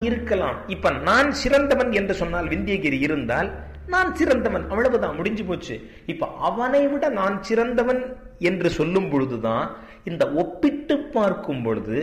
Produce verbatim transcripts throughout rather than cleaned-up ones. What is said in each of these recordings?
இருக்கலாம். இப்ப நான் சிறந்தவன் என்று சொன்னால் விந்தியகிரி இருந்தால் நான் சிறந்தவன், அவ்வளவுதான், முடிஞ்சு போச்சு. இப்ப அவனை விட நான் சிறந்தவன் என்று சொல்லும் பொழுதுதான் இந்த ஒப்பிட்டு பார்க்கும் பொழுது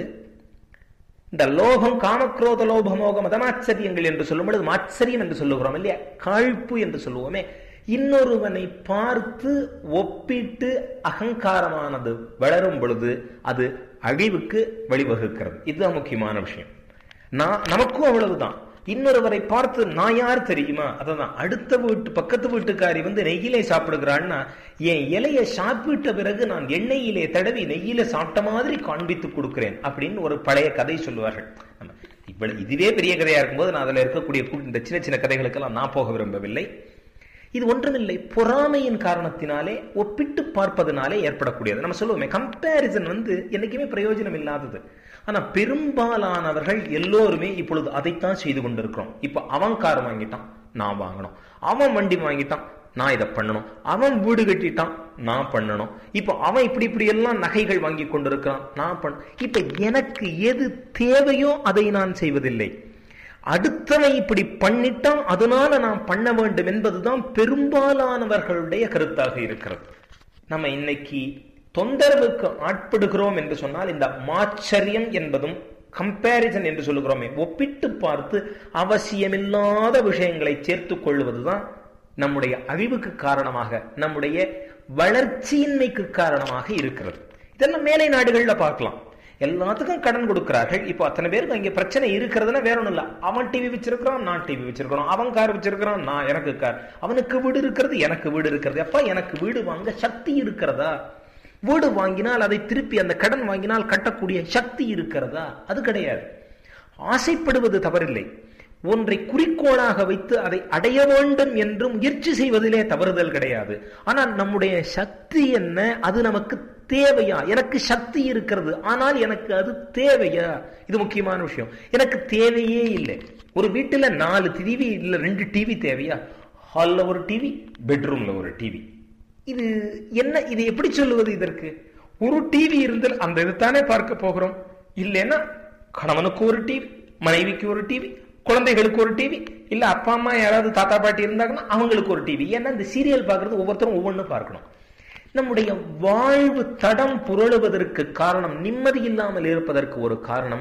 இந்த லோகம், காமக்ரோத லோபமோக மதமாச்சரியங்கள் என்று சொல்லும் பொழுது மாச்சரியம் என்று சொல்லுகிறோம் இல்லையா, காழ்ப்பு என்று சொல்லுவோமே, இன்னொருவனை பார்த்து ஒப்பிட்டு அகங்காரமானது வளரும் பொழுது அது அழிவுக்கு வழிவகுக்கிறது. இதுதான் முக்கியமான விஷயம். நான் நமக்கும் அவ்வளவுதான். இன்னொருவரை பார்த்து நான் யார் தெரியுமா, அதான் அடுத்த வீட்டு பக்கத்து வீட்டுக்காரி வந்து நெய்யிலே சாப்பிடுகிறான்னா என் இலைய சாப்பிட்ட பிறகு நான் எண்ணெயிலே தடவி நெய்யில சாப்பிட்ட மாதிரி காண்பித்து கொடுக்கிறேன் அப்படின்னு ஒரு பழைய கதை சொல்லுவார்கள். இவ்வளவு இதுவே பெரிய கதையா இருக்கும்போது நான் அதுல இருக்கக்கூடிய இந்த சின்ன சின்ன கதைகளுக்கெல்லாம் நான் போக விரும்பவில்லை. இது ஒன்றுமில்லை, பொறாமையின் காரணத்தினாலே ஒப்பிட்டு பார்ப்பதனாலே ஏற்படக்கூடியது. நம்ம சொல்லுவோமே, கம்பேரிசன் வந்து என்னைக்குமே பிரயோஜனம் இல்லாதது. ஆனா பெரும்பாலானவர்கள் எல்லோருமே இப்பொழுது அதைத்தான் செய்து கொண்டிருக்கிறோம். இப்ப அவன் கார் வாங்கிட்டான், நான் வாங்கணும். அவன் வண்டி வாங்கிட்டான், நான் இதை பண்ணணும். அவன் வீடு கட்டிட்டான், நான் பண்ணணும். இப்ப அவன் இப்படி இப்படி எல்லாம் நகைகள் வாங்கி கொண்டிருக்கிறான், நான் பண்ண. இப்ப எனக்கு எது தேவையோ அதை நான் செய்வதில்லை. அடுத்தவன் இப்படி பண்ணிட்டான், அதனால நான் பண்ண வேண்டும் என்பதுதான் பெரும்பாலானவர்களுடைய கருத்தாக இருக்கிறது. நம்ம இன்னைக்கு தொந்தரவுக்கு ஆட்படுகிறோம் என்று சொன்னால் இந்த மாச்சரியம் என்பதும் கம்பேரிசன் என்று சொல்லுகிறோமே, ஒப்பிட்டு பார்த்து அவசியமில்லாத விஷயங்களை சேர்த்துக் கொள்வதுதான் நம்முடைய அழிவுக்கு காரணமாக, நம்முடைய வளர்ச்சியின்மைக்கு காரணமாக இருக்கிறது. இதெல்லாம் மேலை நாடுகள்ல பார்க்கலாம். எல்லாத்துக்கும் கடன் கொடுக்கிறார்கள். இப்போ அத்தனை பேருக்கு அங்கே பிரச்சனை இருக்கிறதுனா வேற ஒண்ணும் இல்ல. அவன் டிவி வச்சிருக்கிறான், நான் டிவி வச்சிருக்கிறோம். அவன் கார் வச்சிருக்கிறான், நான் எனக்கு கார். அவனுக்கு வீடு இருக்கிறது, எனக்கு வீடு இருக்கிறது. அப்பா எனக்கு வீடு வாங்க சக்தி இருக்கிறதா? வீடு வாங்கினால் அதை திருப்பி அந்த கடன் வாங்கினால் கட்டக்கூடிய சக்தி இருக்கிறதா? அது கிடையாது. ஆசைப்படுவது தவறில்லை. ஒன்றை குறிக்கோளாக வைத்து அதை அடைய வேண்டும் என்று முயற்சி செய்வதிலே தவறுதல் கிடையாது. ஆனால் நம்முடைய சக்தி என்ன, அது நமக்கு தேவையா? எனக்கு சக்தி இருக்கிறது, ஆனால் எனக்கு அது தேவையா? இது முக்கியமான விஷயம். எனக்கு தேவையே இல்லை. ஒரு வீட்டுல நாலு டிவி இல்ல ரெண்டு டிவி தேவையா? ஹால்ல ஒரு டிவி, பெட்ரூம்ல ஒரு டிவி. இது என்ன? இது எப்படி சொல்லுவது? இதற்கு ஒரு டிவி இருந்தால் அந்த இதுதானே பார்க்க போகிறோம். இல்லைன்னா கணவனுக்கு ஒரு டிவி, மனைவிக்கு ஒரு டிவி, குழந்தைகளுக்கு ஒரு டிவி, இல்ல அப்பா அம்மா யாராவது தாத்தா பாட்டி இருந்தாங்கன்னா அவங்களுக்கு ஒரு டிவி. ஏன்னா இந்த சீரியல் பார்க்கறது ஒவ்வொருத்தரும் ஒவ்வொன்றும் பார்க்கணும். நம்முடைய வாழ்வு தடம் புரளுவதற்கு காரணம், நிம்மதி இல்லாமல் இருப்பதற்கு ஒரு காரணம்,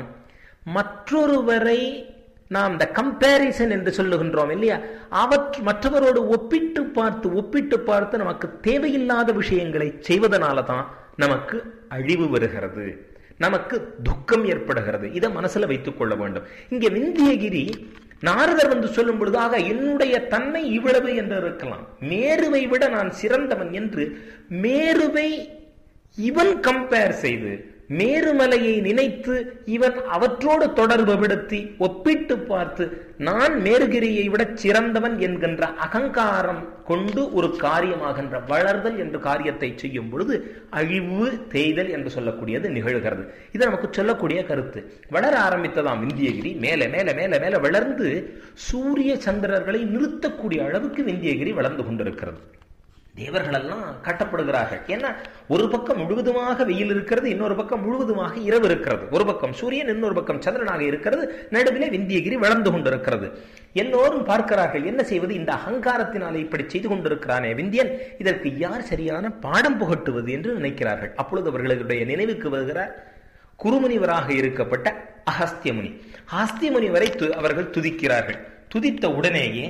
மற்றொருவரை நாம் இந்த கம்பேரிசன் என்று சொல்லுகின்றோம் இல்லையா, அவற்று மற்றவரோடு ஒப்பிட்டு பார்த்து ஒப்பிட்டு பார்த்து நமக்கு தேவையில்லாத விஷயங்களை செய்வதனால தான் நமக்கு அழிவு வருகிறது, நமக்கு துக்கம் ஏற்படுகிறது. இதை மனசுல வைத்துக் கொள்ள வேண்டும். இங்கே விந்தியகிரி நாரதர் வந்து சொல்லும் பொழுதாக என்னுடைய தன்மை இவ்வளவு என்று இருக்கலாம், மேருவை விட நான் சிறந்தவன் என்று மேருவை இவன் கம்பேர் செய்து, மேருமலையை நினைத்து இவன் அவற்றோடு தொடர்பு படுத்தி ஒப்பிட்டு பார்த்து நான் மேருகிரியை விட சிறந்தவன் என்கின்ற அகங்காரம் கொண்டு ஒரு காரியமாகின்ற வளர்தல் என்ற காரியத்தை செய்யும் பொழுது அழிவு தேய்தல் என்று சொல்லக்கூடியது நிகழ்கிறது. இது நமக்கு சொல்லக்கூடிய கருத்து. வளர ஆரம்பித்ததாம் விந்தியகிரி, மேல மேல மேல மேல வளர்ந்து சூரிய சந்திரர்களை நிறுத்தக்கூடிய அளவுக்கு விந்தியகிரி வளர்ந்து கொண்டிருக்கிறது. தேவர்கள் எல்லாம் கட்டப்படுகிறார்கள். ஏன்னா ஒரு பக்கம் முழுவதுமாக வெயில் இருக்கிறது, இன்னொரு பக்கம் முழுவதுமாக இரவு இருக்கிறது. ஒரு பக்கம் சூரியன், இன்னொரு பக்கம் சந்திரனாக இருக்கிறது. நடுவிலே விந்தியகிரி வளர்ந்து கொண்டிருக்கிறது. எல்லோரும் பார்க்கிறார்கள், என்ன செய்வது? இந்த அகங்காரத்தினாலே இப்படி செய்து கொண்டிருக்கிறானே விந்தியன், இதற்கு யார் சரியான பாடம் புகட்டுவது என்று நினைக்கிறார்கள். அப்பொழுது அவர்களுடைய நினைவுக்கு வருகிறார் குருமுனிவராக இருக்கப்பட்ட அகஸ்திய முனி. அகஸ்திய முனி வரை அவர்கள் துதிக்கிறார்கள். துதித்த உடனேயே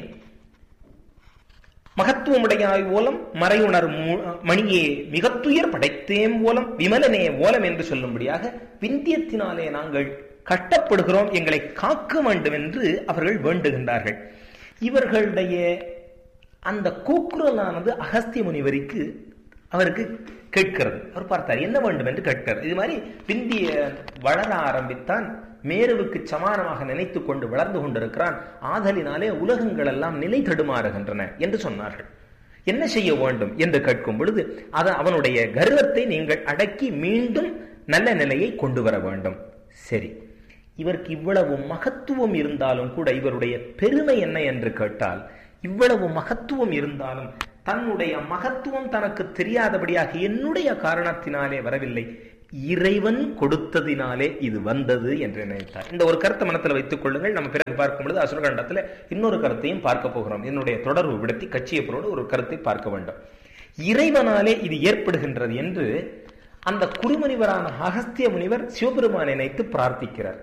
மகத்துவமுடையாய் ஓலம் மறையுணர் மணியே மிகத்துயர் படைத்தேம் ஓலம் விமலனே ஓலம் என்று சொல்லும்படியாக விந்தியத்தினாலே நாங்கள் கட்டப்படுகிறோம், எங்களை காக்க வேண்டும் என்று அவர்கள் வேண்டுகின்றார்கள். இவர்களுடைய அந்த கூக்குரலானது அகஸ்திய முனிவருக்கு அவருக்கு கேட்கிறது. அவர் பார்த்தார், என்ன வேண்டும் என்று கேட்கிறார். இது மாதிரி விந்திய வளர ஆரம்பித்தான், மேருவுக்கு சமானமாக நினைத்து கொண்டு வளர்ந்து கொண்டிருக்கிறான், ஆதலினாலே உலகங்கள் எல்லாம் நிலை தடுமாறுகின்றன என்று சொன்னார்கள். என்ன செய்ய வேண்டும் என்று கேட்கும் பொழுது அது அவனுடைய கர்வத்தை நீங்கள் அடக்கி மீண்டும் நல்ல நிலையை கொண்டு வர வேண்டும். சரி, இவருக்கு இவ்வளவு மகத்துவம் இருந்தாலும் கூட இவருடைய பெருமை என்ன என்று கேட்டால், இவ்வளவு மகத்துவம் இருந்தாலும் தன்னுடைய மகத்துவம் தனக்கு தெரியாதபடியாக என்னுடைய காரணத்தினாலே வரவில்லை, இறைவன் கொடுத்ததினாலே இது வந்தது என்று நினைத்தார். இந்த ஒரு கருத்தை மனத்தில் வைத்துக் கொள்ளுங்கள். நம்ம பிறகு பார்க்கும் பொழுது அசுரகாண்டத்தில் இன்னொரு கருத்தையும் பார்க்க போகிறோம். என்னுடைய தொடர்பு விடுத்தி கட்சியப்பரோடு ஒரு கருத்தை பார்க்க வேண்டும். இறைவனாலே இது ஏற்படுகின்றது என்று அந்த குருமுனிவரான அகஸ்திய முனிவர் சிவபெருமானை நினைத்து பிரார்த்திக்கிறார்.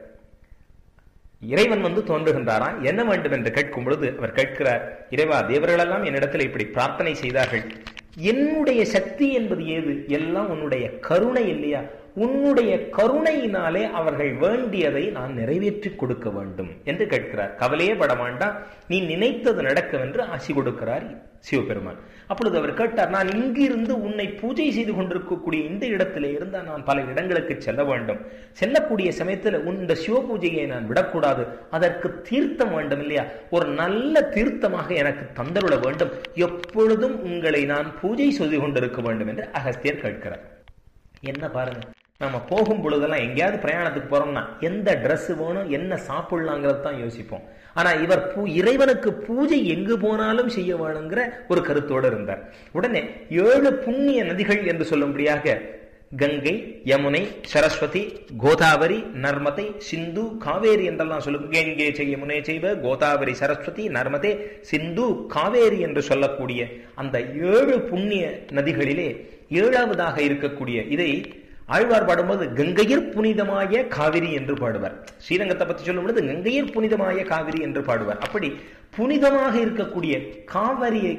இறைவன் வந்து தோன்றுகின்றாரா, என்ன வேண்டும் என்று கேட்கும் பொழுது அவர் கேட்கிறார், இறைவா, தேவர்களெல்லாம் என்னிடத்தில் இப்படி பிரார்த்தனை செய்தார்கள், என்னுடைய சக்தி என்பது ஏது? எல்லாம் உன்னுடைய கருணை இல்லையா? உன்னுடைய கருணையினாலே அவர்கள் வேண்டியதை நான் நிறைவேற்றி கொடுக்க வேண்டும் என்று கேட்கிறார். கவலையே பட வேண்டாம், நீ நினைத்தது நடக்கும் என்று ஆசி கொடுக்கிறார் சிவபெருமான். அப்பொழுது அவர் கேட்டார், நான் இங்கிருந்து உன்னை பூஜை செய்து கொண்டிருக்கக்கூடிய இந்த இடத்திலே இருந்தால் நான் பல இடங்களுக்கு செல்ல வேண்டும். செல்லக்கூடிய சமயத்தில் இந்த சிவ பூஜையை நான் விடக்கூடாது. அதற்கு தீர்த்தம் வேண்டும் இல்லையா? ஒரு நல்ல தீர்த்தமாக எனக்கு தந்தருள வேண்டும். எப்பொழுதும் உங்களை நான் பூஜை செய்து கொண்டிருக்க வேண்டும் என்று அகஸ்தியர் கேட்கிறார். என்ன பாருங்க, நம்ம போகும் பொழுதெல்லாம் எங்கேயாவது பிரயாணத்துக்கு போறோம்னா எந்த ட்ரெஸ் வேணும், என்ன சாப்பிடலாங்கிறது தான் யோசிப்போம். ஆனா இவர் பூ இறைவனுக்கு பூஜை எங்கு போனாலும் செய்ய வேணுங்கிற ஒரு கருத்தோடு இருந்தார். உடனே ஏழு புண்ணிய நதிகள் என்று சொல்லும்படியாக கங்கை, யமுனை, சரஸ்வதி, கோதாவரி, நர்மதை, சிந்து, காவேரி என்றெல்லாம் சொல்லும். கங்கை செய்ய யமுனை செய்வ, கோதாவரி, சரஸ்வதி, நர்மதே, சிந்து, காவேரி என்று சொல்லக்கூடிய அந்த ஏழு புண்ணிய நதிகளிலே ஏழாவதாக இருக்கக்கூடிய இதை ஆழ்வார் பாடும்போது கங்கையர் புனிதமாய காவிரி என்று பாடுவார். ஸ்ரீரங்கத்தை பற்றி சொல்லும் பொழுது கங்கையர் புனிதமாய காவிரி என்று பாடுவார். அப்படி புனிதமாக இருக்கக்கூடிய காவிரியை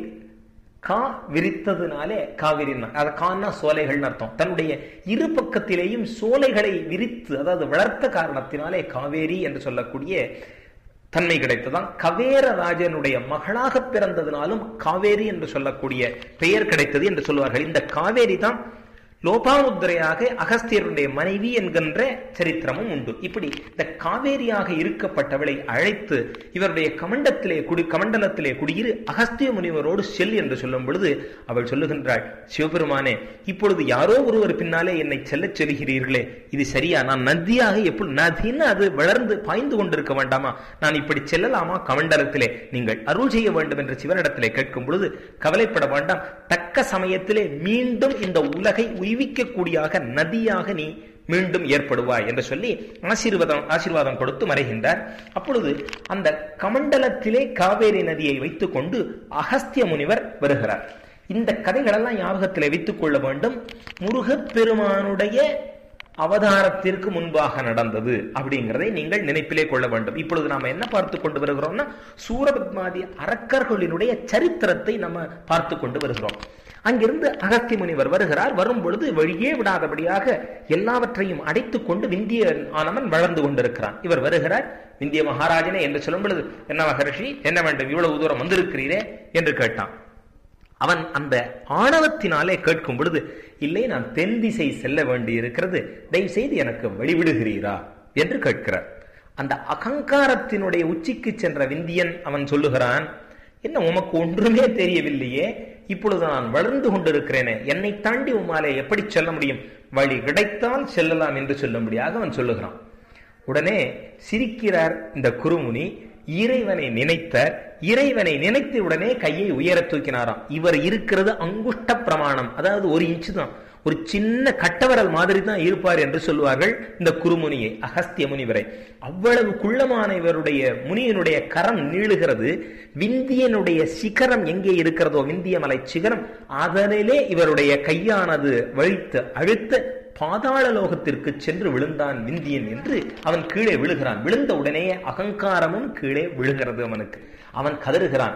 கா விரித்ததுனாலே காவிரி, அதை கான்னா சோலைகள் அர்த்தம். தன்னுடைய இரு பக்கத்திலேயும் சோலைகளை விரித்து, அதாவது வளர்த்த காரணத்தினாலே காவேரி என்று சொல்லக்கூடிய தன்மை கிடைத்ததான். கவேரராஜனுடைய மகளாக பிறந்ததினாலும் காவேரி என்று சொல்லக்கூடிய பெயர் கிடைத்தது என்று சொல்லுவார்கள். இந்த காவேரி தான் லோபாமுத்திரையாக அகஸ்தியருடைய மனைவி என்கின்ற சரித்திரமும் உண்டு. இப்படி இந்த காவேரியாக இருக்கப்பட்டவளை அழைத்து இவருடைய கமண்டத்திலே குடி கமண்டலத்திலே குடியிரு அகஸ்திய முனிவரோடு செல் என்று சொல்லும் பொழுது அவள் சொல்லுகின்றாள், சிவபெருமானே, இப்பொழுது யாரோ ஒருவர் பின்னாலே என்னை செல்ல செல்கிறீர்களே, இது சரியா? நான் நதியாக எப்படி நதின்னு அது வளர்ந்து பாய்ந்து கொண்டிருக்க வேண்டாமா? நான் இப்படி செல்லலாமா கமண்டலத்திலே? நீங்கள் அருள் செய்ய வேண்டும் என்று சிவனிடத்திலே கேட்கும் பொழுது, கவலைப்பட வேண்டாம், தக்க சமயத்திலே மீண்டும் இந்த உலகை உய்விக்கக்கூடியாக நதியாக நீ மீண்டும் ஏற்படுவாய் என்று சொல்லி ஆசீர்வாதம் ஆசீர்வாதம் கொடுத்து மறைகின்றார். அப்பொழுது அந்த கமண்டலத்திலே காவேரி நதியை வைத்துக் கொண்டு அகஸ்திய முனிவர் வருகிறார். இந்த கதைகளெல்லாம் ஞாபகத்திலே வைத்துக் கொள்ள வேண்டும். முருகப்பெருமானுடைய அவதாரத்திற்கு முன்பாக நடந்தது அப்படிங்கிறதை நீங்கள் நினைப்பிலே கொள்ள வேண்டும். இப்பொழுது நாம என்ன பார்த்து கொண்டு வருகிறோம்னா, சூரபத்மாதி அரக்கர்களினுடைய சரித்திரத்தை நம்ம பார்த்து கொண்டு வருகிறோம். அங்கிருந்து அகஸ்திய முனிவர் வருகிறார். வரும் பொழுது வழியே விடாதபடியாக எல்லாவற்றையும் அடைத்துக் கொண்டு விந்திய ஆனவன் வளர்ந்து கொண்டிருக்கிறான். இவர் வருகிறார். விந்திய மகாராஜனே என்று சொல்லும் பொழுது, என்ன மகரிஷி, என்ன வேண்டும், இவ்வளவு தூரம் வந்திருக்கிறீரே என்று கேட்டான். அவன் அந்த ஆணவத்தினாலே கேட்கும் பொழுது, இல்லை, நான் தென் திசை செல்ல வேண்டி இருக்கிறது, தயவு செய்து எனக்கு வழிவிடுகிறீரா என்று கேட்கிறார். அந்த அகங்காரத்தினுடைய உச்சிக்கு சென்ற விந்தியன் அவன் சொல்லுகிறான், என்ன உமக்கு ஒன்றுமே தெரியவில்லையே, இப்பொழுது நான் வளர்ந்து கொண்டிருக்கிறேனே, என்னை தாண்டி உமாலே எப்படி செல்ல முடியும்? வழி கிடைத்தால் செல்லலாம் என்று சொல்லும்படியாக அவன் சொல்லுகிறான். உடனே சிரிக்கிறார் இந்த குருமுனி. இறைவனை நினைத்தார். இறைவனை நினைத்த உடனே கையை உயர தூக்கினாராம். இவர் இருக்கிறது அங்குஷ்ட பிரமாணம், அதாவது ஒரு இன்ச்சு தான், ஒரு சின்ன கட்டவரல் மாதிரி தான் இருப்பார் என்று சொல்லுவார்கள் இந்த குருமுனியை, அகஸ்திய முனிவரை. அவ்வளவு குள்ளமான இவருடைய முனியனுடைய கரம் நீளுகிறது. விந்தியனுடைய சிகரம் எங்கே இருக்கிறதோ, விந்திய மலை சிகரம், அதனிலே இவருடைய கையானது வழித்து அழுத்த பாதாள லோகத்திற்கு சென்று விழுந்தான் விந்தியன் என்று அவன் கீழே விழுகிறான். விழுந்த உடனே அகங்காரமும் கீழே விழுகிறது அவனுக்கு. அவன் கதறுகிறான்,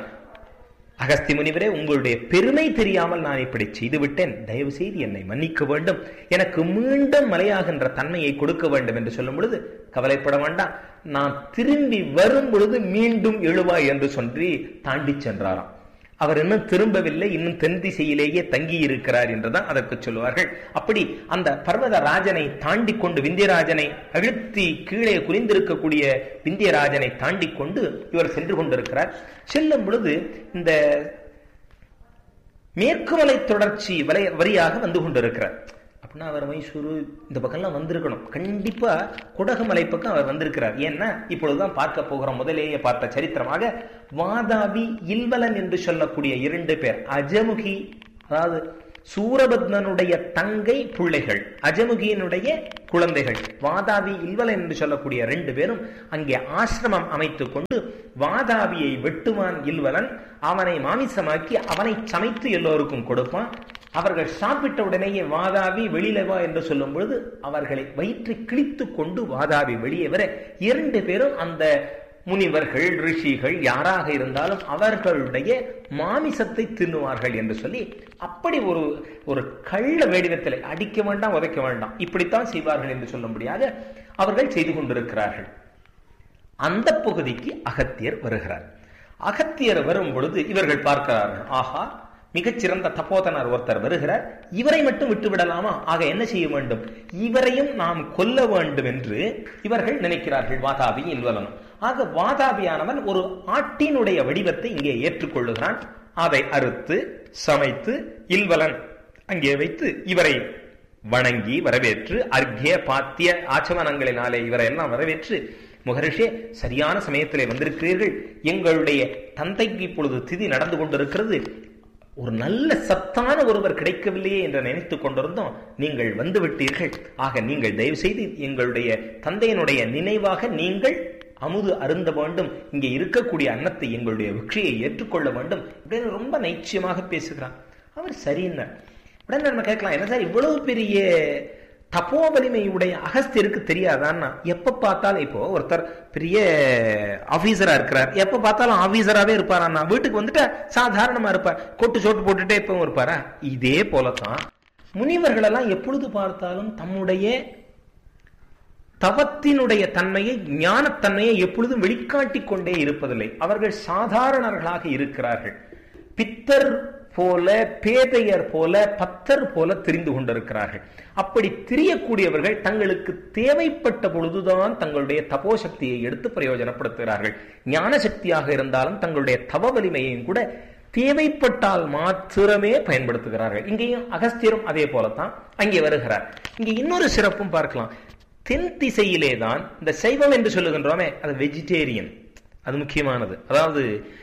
அகஸ்தி முனிவரே, உங்களுடைய பெருமை தெரியாமல் நான் இப்படி செய்து விட்டேன், தயவு செய்து என்னை மன்னிக்க வேண்டும், எனக்கு மீண்டும் மலையாகின்ற தன்மையை கொடுக்க வேண்டும் என்று சொல்லும் பொழுது, கவலைப்பட வேண்டாம், நான் திரும்பி வரும் பொழுது மீண்டும் எழுவாய் என்று சொல்லி தாண்டி சென்றாராம். அவர் இன்னும் திரும்பவில்லை, இன்னும் தென் திசையிலேயே தங்கி இருக்கிறார் என்றுதான் அதற்கு சொல்லுவார்கள். அப்படி அந்த பர்வத ராஜனை தாண்டி கொண்டு, விந்தியராஜனை அழுத்தி கீழே குனிந்திருக்கக்கூடிய விந்தியராஜனை தாண்டி கொண்டு இவர் சென்று கொண்டிருக்கிறார். செல்லும் பொழுது இந்த மேற்குமலை தொடர்ச்சி வலை வரியாக வந்து கொண்டிருக்கிறார். அப்படின்னா அவர் மைசூரு இந்த பக்கம்லாம் வந்திருக்கணும். கண்டிப்பா குடகுமலை பக்கம் அவர் வந்திருக்கிறார். ஏன்னா இப்பொழுதுதான் பார்க்க போகிறோம். முதலேயே பார்த்த சரித்திரமாக வாதாபி, இல்வலன் என்று சொல்லக்கூடிய இரண்டு பேர், அஜமுகி, அதாவது சூரபத்மனுடைய தங்கை பிள்ளைகள், அஜமுகியினுடைய குழந்தைகள், வாதாபி இல்வலன் என்று சொல்லக்கூடிய ரெண்டு பேரும் அங்கே ஆசிரமம் அமைத்துக் கொண்டு வாதாபியை வெட்டுவான் இல்வலன். அவனை மாமிசமாக்கி அவனை சமைத்து எல்லோருக்கும் கொடுப்பான். அவர்கள் சாப்பிட்ட உடனேயே வாதாபி வெளியில வா என்று சொல்லும் பொழுது அவர்களை வயிற்றை கிழித்து கொண்டு வாதாபி வெளியே வர இரண்டு பேரும் அந்த முனிவர்கள், ரிஷிகள் யாராக இருந்தாலும் அவர்களுடைய மாமிசத்தை தின்னுவார்கள் என்று சொல்லி அப்படி ஒரு ஒரு கள்ள வேடிவத்தில் அடிக்க வேண்டாம், உதைக்க வேண்டாம், இப்படித்தான் செய்வார்கள் என்று சொல்லும்படியாக அவர்கள் செய்து கொண்டிருக்கிறார்கள். அந்த பகுதிக்கு அகத்தியர் வருகிறார். அகத்தியர் வரும் பொழுது இவர்கள் பார்க்கிறார்கள், ஆஹா மிகச்சிறந்த தபோதனர் ஒருத்தர் வருகிறார், இவரை மட்டும் விட்டு விடலாமா? ஆக என்ன செய்ய வேண்டும்? இவரையும் நாம் கொல்ல வேண்டும் என்று இவர்கள் நினைக்கிறார்கள், வாதாபி இல்வலனும். ஆக வாதாபியானவன் ஒரு ஆட்டினுடைய வடிவத்தை இங்கே ஏற்றுக்கொள்ளுகிறான். அதை அறுத்து சமைத்து இல்வலன் அங்கே வைத்து இவரை வணங்கி வரவேற்று அர்க்கிய பாத்திய ஆச்சமனங்களினாலே இவரை எல்லாம் வரவேற்று, முகரிஷே சரியான சமயத்திலே வந்திருக்கிறீர்கள், எங்களுடைய தந்தைக்கு இப்பொழுது திதி நடந்து கொண்டிருக்கிறது, ஒரு நல்ல சத்தான ஒருவர் கிடைக்கவில்லையே என்று நினைத்துக் கொண்டிருந்தோம், நீங்கள் வந்து விட்டீர்கள். ஆக நீங்கள் தயவு செய்து எங்களுடைய தந்தையினுடைய நினைவாக நீங்கள் அமுது அருந்த வேண்டும், இங்கே இருக்கக்கூடிய அன்னத்தை எங்களுடைய விக்ஷையை ஏற்றுக்கொள்ள வேண்டும் அப்படின்னு ரொம்ப நைச்சியமாக பேசுகிறான். அவர் சரியின்ன உடனே நம்ம கேட்கலாம், என்ன சார் இவ்வளவு பெரிய தப்போ வலிமையுடைய அகஸ்தியருக்கு தெரியாதான்னா? எப்ப பார்த்தாலும் இப்போ ஒருத்தர் பெரிய ஆபீசரா இருக்கிறார், எப்ப பார்த்தாலும் ஆபீசராவே இருப்பாரா? வீட்டுக்கு வந்துட்டு சாதாரணமா இருப்பார், கொட்டு சோட்டு போட்டுட்டே எப்பவும் இருப்பாரா? இதே போலத்தான் முனிவர்கள் எல்லாம் எப்பொழுது பார்த்தாலும் தம்முடைய தவத்தினுடைய தன்மையை, ஞானத்தன்மையை எப்பொழுதும் வெளிக்காட்டிக் கொண்டே இருப்பதில்லை. அவர்கள் சாதாரணர்களாக இருக்கிறார்கள். பித்தர் போல, பேதையர் போல, பத்தர் போல தெரிந்து கொண்டிருக்கிறார்கள். அப்படி தெரியக்கூடியவர்கள் தங்களுக்கு தேவைப்பட்ட பொழுதுதான் தங்களுடைய தபோ சக்தியை எடுத்து பிரயோஜனப்படுத்துகிறார்கள். ஞான சக்தியாக இருந்தாலும் தங்களுடைய தவ வலிமையையும் கூட தேவைப்பட்டால் மாத்திரமே பயன்படுத்துகிறார்கள். இங்கேயும் அகஸ்தியரும் அதே போலத்தான் அங்கே வருகிறார். இங்கே இன்னொரு சிறப்பும் பார்க்கலாம். தென் திசையிலே தான் இந்த சைவம் என்று சொல்லுகின்றோமே, அது வெஜிடேரியன், அது முக்கியமானது. அதாவது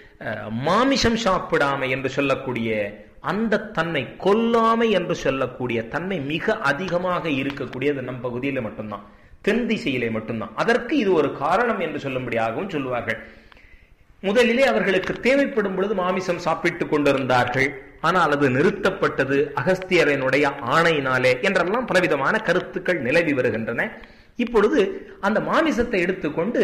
மாமிசம் சாப்பிடாமை என்று சொல்லக்கூடிய அந்த தன்மை, கொல்லாமை என்று சொல்லக்கூடிய தன்மை மிக அதிகமாக இருக்கக்கூடியது நம் பகுதியில மட்டும்தான், தென் திசையிலே மட்டும்தான். அதற்கு இது ஒரு காரணம் என்று சொல்லும்படியாகவும் சொல்லுவார்கள். முதலிலே அவர்களுக்கு தேவைப்படும் பொழுது மாமிசம் சாப்பிட்டுக் கொண்டிருந்தார்கள், ஆனால் அது நிறுத்தப்பட்டது அகஸ்தியரனுடைய ஆணையினாலே என்றெல்லாம் பலவிதமான கருத்துக்கள் நிலவி வருகின்றன. இப்பொழுது அந்த மாமிசத்தை எடுத்துக்கொண்டு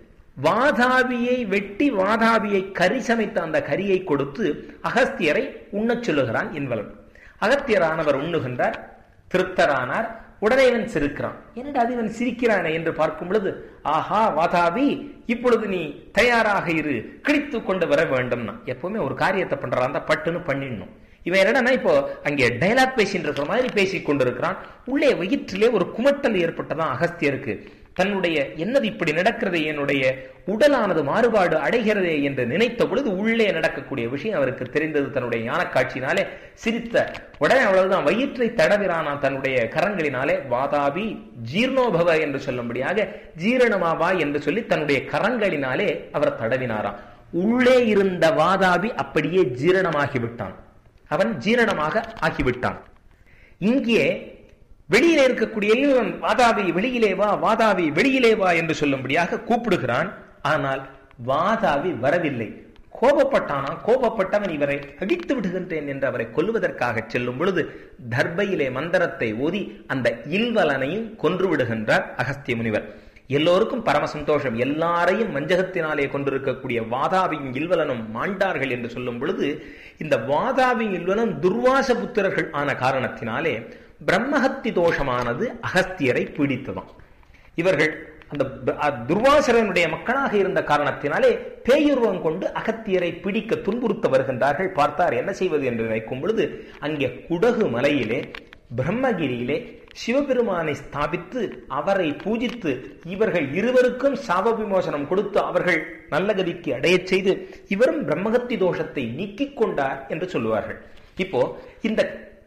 வாதாபியை வெட்டி வாதாபியை கறி சமைத்த அந்த கரியை கொடுத்து அகஸ்தியரை உண்ணச் சொல்லுகிறான் இன்வலன். அகத்தியரானவர் உண்ணுகின்றார், திருப்தரானார். உடனே இவன் சிரிக்கிறான். என்னடா அது இவன் சிரிக்கிறானே என்று பார்க்கும் பொழுது, ஆஹா வாதாபி, இப்பொழுது நீ தயாராக இரு, கிழித்து கொண்டு வர வேண்டும்னா. எப்பவுமே ஒரு காரியத்தை பண்றான் பட்டுன்னு பண்ணிடணும். இவன் என்னன்னா இப்போ அங்கே டைலாக் பேசிட்டு இருக்கிற மாதிரி பேசிக் கொண்டிருக்கிறான். உள்ளே வயிற்றிலே ஒரு குமட்டல் ஏற்பட்டதான் அகஸ்தியருக்கு. தன்னுடைய என்னது இப்படி நடக்கிறது, என்னுடைய உடலானது மாறுபாடு அடைகிறதே என்று நினைத்த பொழுது உள்ளே நடக்கக்கூடிய விஷயம் அவருக்கு தெரிந்தது. தன்னுடைய ஞான காட்சியினாலே சிரித்த உடனே அவ்வளவுதான் வயிற்றை தடவிரானா தன்னுடைய கரங்களினாலே. வாதாபி ஜீர்ணோபவ என்று சொல்லும்படியாக ஜீரணமாவா என்று சொல்லி தன்னுடைய கரங்களினாலே அவர் தடவினாராம். உள்ளே இருந்த வாதாபி அப்படியே ஜீரணமாகிவிட்டான், அவன் ஜீரணமாக ஆகிவிட்டான். இங்கே வெளியிலே இருக்கக்கூடிய வாதாபி வெளியிலே வா, வாதாபி வெளியிலே வா என்று சொல்லும்படியாக கூப்பிடுகிறான். ஆனால் வாதாபி வரவில்லை. கோபப்பட்டானா? கோபப்பட்டவன் இவரை அடித்து விடுகின்றேன் என்று அவரை கொல்லுவதற்காக செல்லும் பொழுது தர்பையிலே மந்திரத்தை ஓதி அந்த இல்வலனையும் கொன்று விடுகின்றார் அகஸ்திய முனிவர். எல்லோருக்கும் பரம சந்தோஷம். எல்லாரையும் வஞ்சகத்தினாலே கொண்டிருக்கக்கூடிய வாதாபியும் இல்வலனும் மாண்டார்கள் என்று சொல்லும் பொழுது, இந்த வாதாபியும் இல்வலனும் துர்வாச புத்திரர்கள் ஆன காரணத்தினாலே பிரம்மஹத்தி தோஷமானது அகஸ்தியரை பீடித்ததாம். இவர்கள் அந்த துர்வாசரனுடைய மக்களாக இருந்த காரணத்தினாலே பேயுருவம் கொண்டு அகத்தியரை பிடிக்க துன்புறுத்த வருகின்றார்கள். பார்த்தார் என்ன செய்வது என்று நினைக்கும் பொழுது, அங்கே குடகு மலையிலே பிரம்மகிரியிலே சிவபெருமானை ஸ்தாபித்து அவரை பூஜித்து இவர்கள் இருவருக்கும் சாப விமோசனம் கொடுத்து அவர்கள் நல்ல கதிக்கு அடைய செய்து இவரும் பிரம்மஹத்தி தோஷத்தை நீக்கிக் கொண்டார் என்று சொல்லுவார்கள். இப்போ இந்த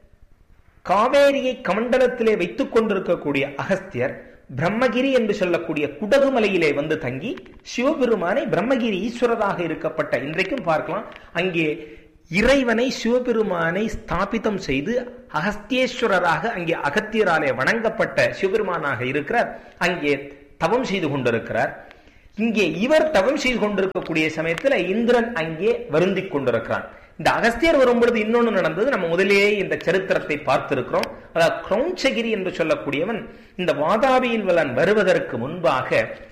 காவேரியை கமண்டலத்திலே வைத்துக் கொண்டிருக்கக்கூடிய அகஸ்தியர் பிரம்மகிரி என்று சொல்லக்கூடிய குடகுமலையிலே வந்து தங்கி சிவபெருமானை பிரம்மகிரி ஈஸ்வரராக இருக்கப்பட்ட இன்றைக்கும் பார்க்கலாம். அங்கே இறைவனை சிவபெருமானை ஸ்தாபிதம் செய்து அகஸ்தியேஸ்வரராக அங்கே அகத்தியராலே வணங்கப்பட்ட சிவபெருமானாக இருக்கிறார். அங்கே தவம் செய்து கொண்டிருக்கிறார். இங்கே இவர் தவம் செய்து கொண்டிருக்கக்கூடிய சமயத்தில் இந்திரன் அங்கே வருந்திக் கொண்டிருக்கிறான். இந்த அகஸ்தியர் வரும்பொழுது இன்னொன்னு நடந்தது. நம்ம முதலேயே இந்த சரித்திரத்தை பார்த்திருக்கிறோம். அதாவது கிரௌஞ்சகிரி என்று சொல்லக்கூடியவன் இந்த வாதாபியில் வலன் வருவதற்கு முன்பாக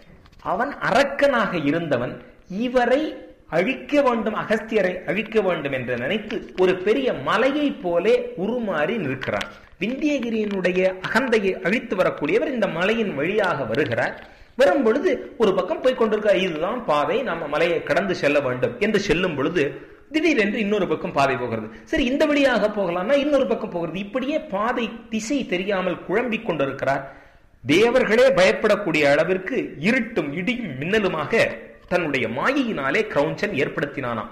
அவன் அரக்கனாக இருந்தவன். இவரை அழிக்க வேண்டும், அகஸ்தியரை அழிக்க வேண்டும் என்று நினைத்து ஒரு பெரிய மலையை போலே உருமாறி நிற்கிறான். விந்தியகிரியினுடைய அகந்தையை அழித்து வரக்கூடியவர் இந்த மலையின் வழியாக வருகிறார். வரும் பொழுது ஒரு பக்கம் போய் கொண்டிருக்க, இதுதான் பாதை, நம்ம மலையை கடந்து செல்ல வேண்டும் என்று செல்லும் பொழுது திடீரென்று இன்னொரு பக்கம் பாதை போகிறது. சரி, இந்த வழியாக போகலாம்னா இன்னொரு பக்கம் போகிறது. இப்படியே பாதை திசை தெரியாமல் குழம்பிக் கொண்டிருக்கிறார். தேவர்களே பயப்படக்கூடிய அளவிற்கு இருட்டும் இடியும் மின்னலுமாக தன்னுடைய மாயையினாலே கிரௌஞ்சன் ஏற்படுத்தினானாம்.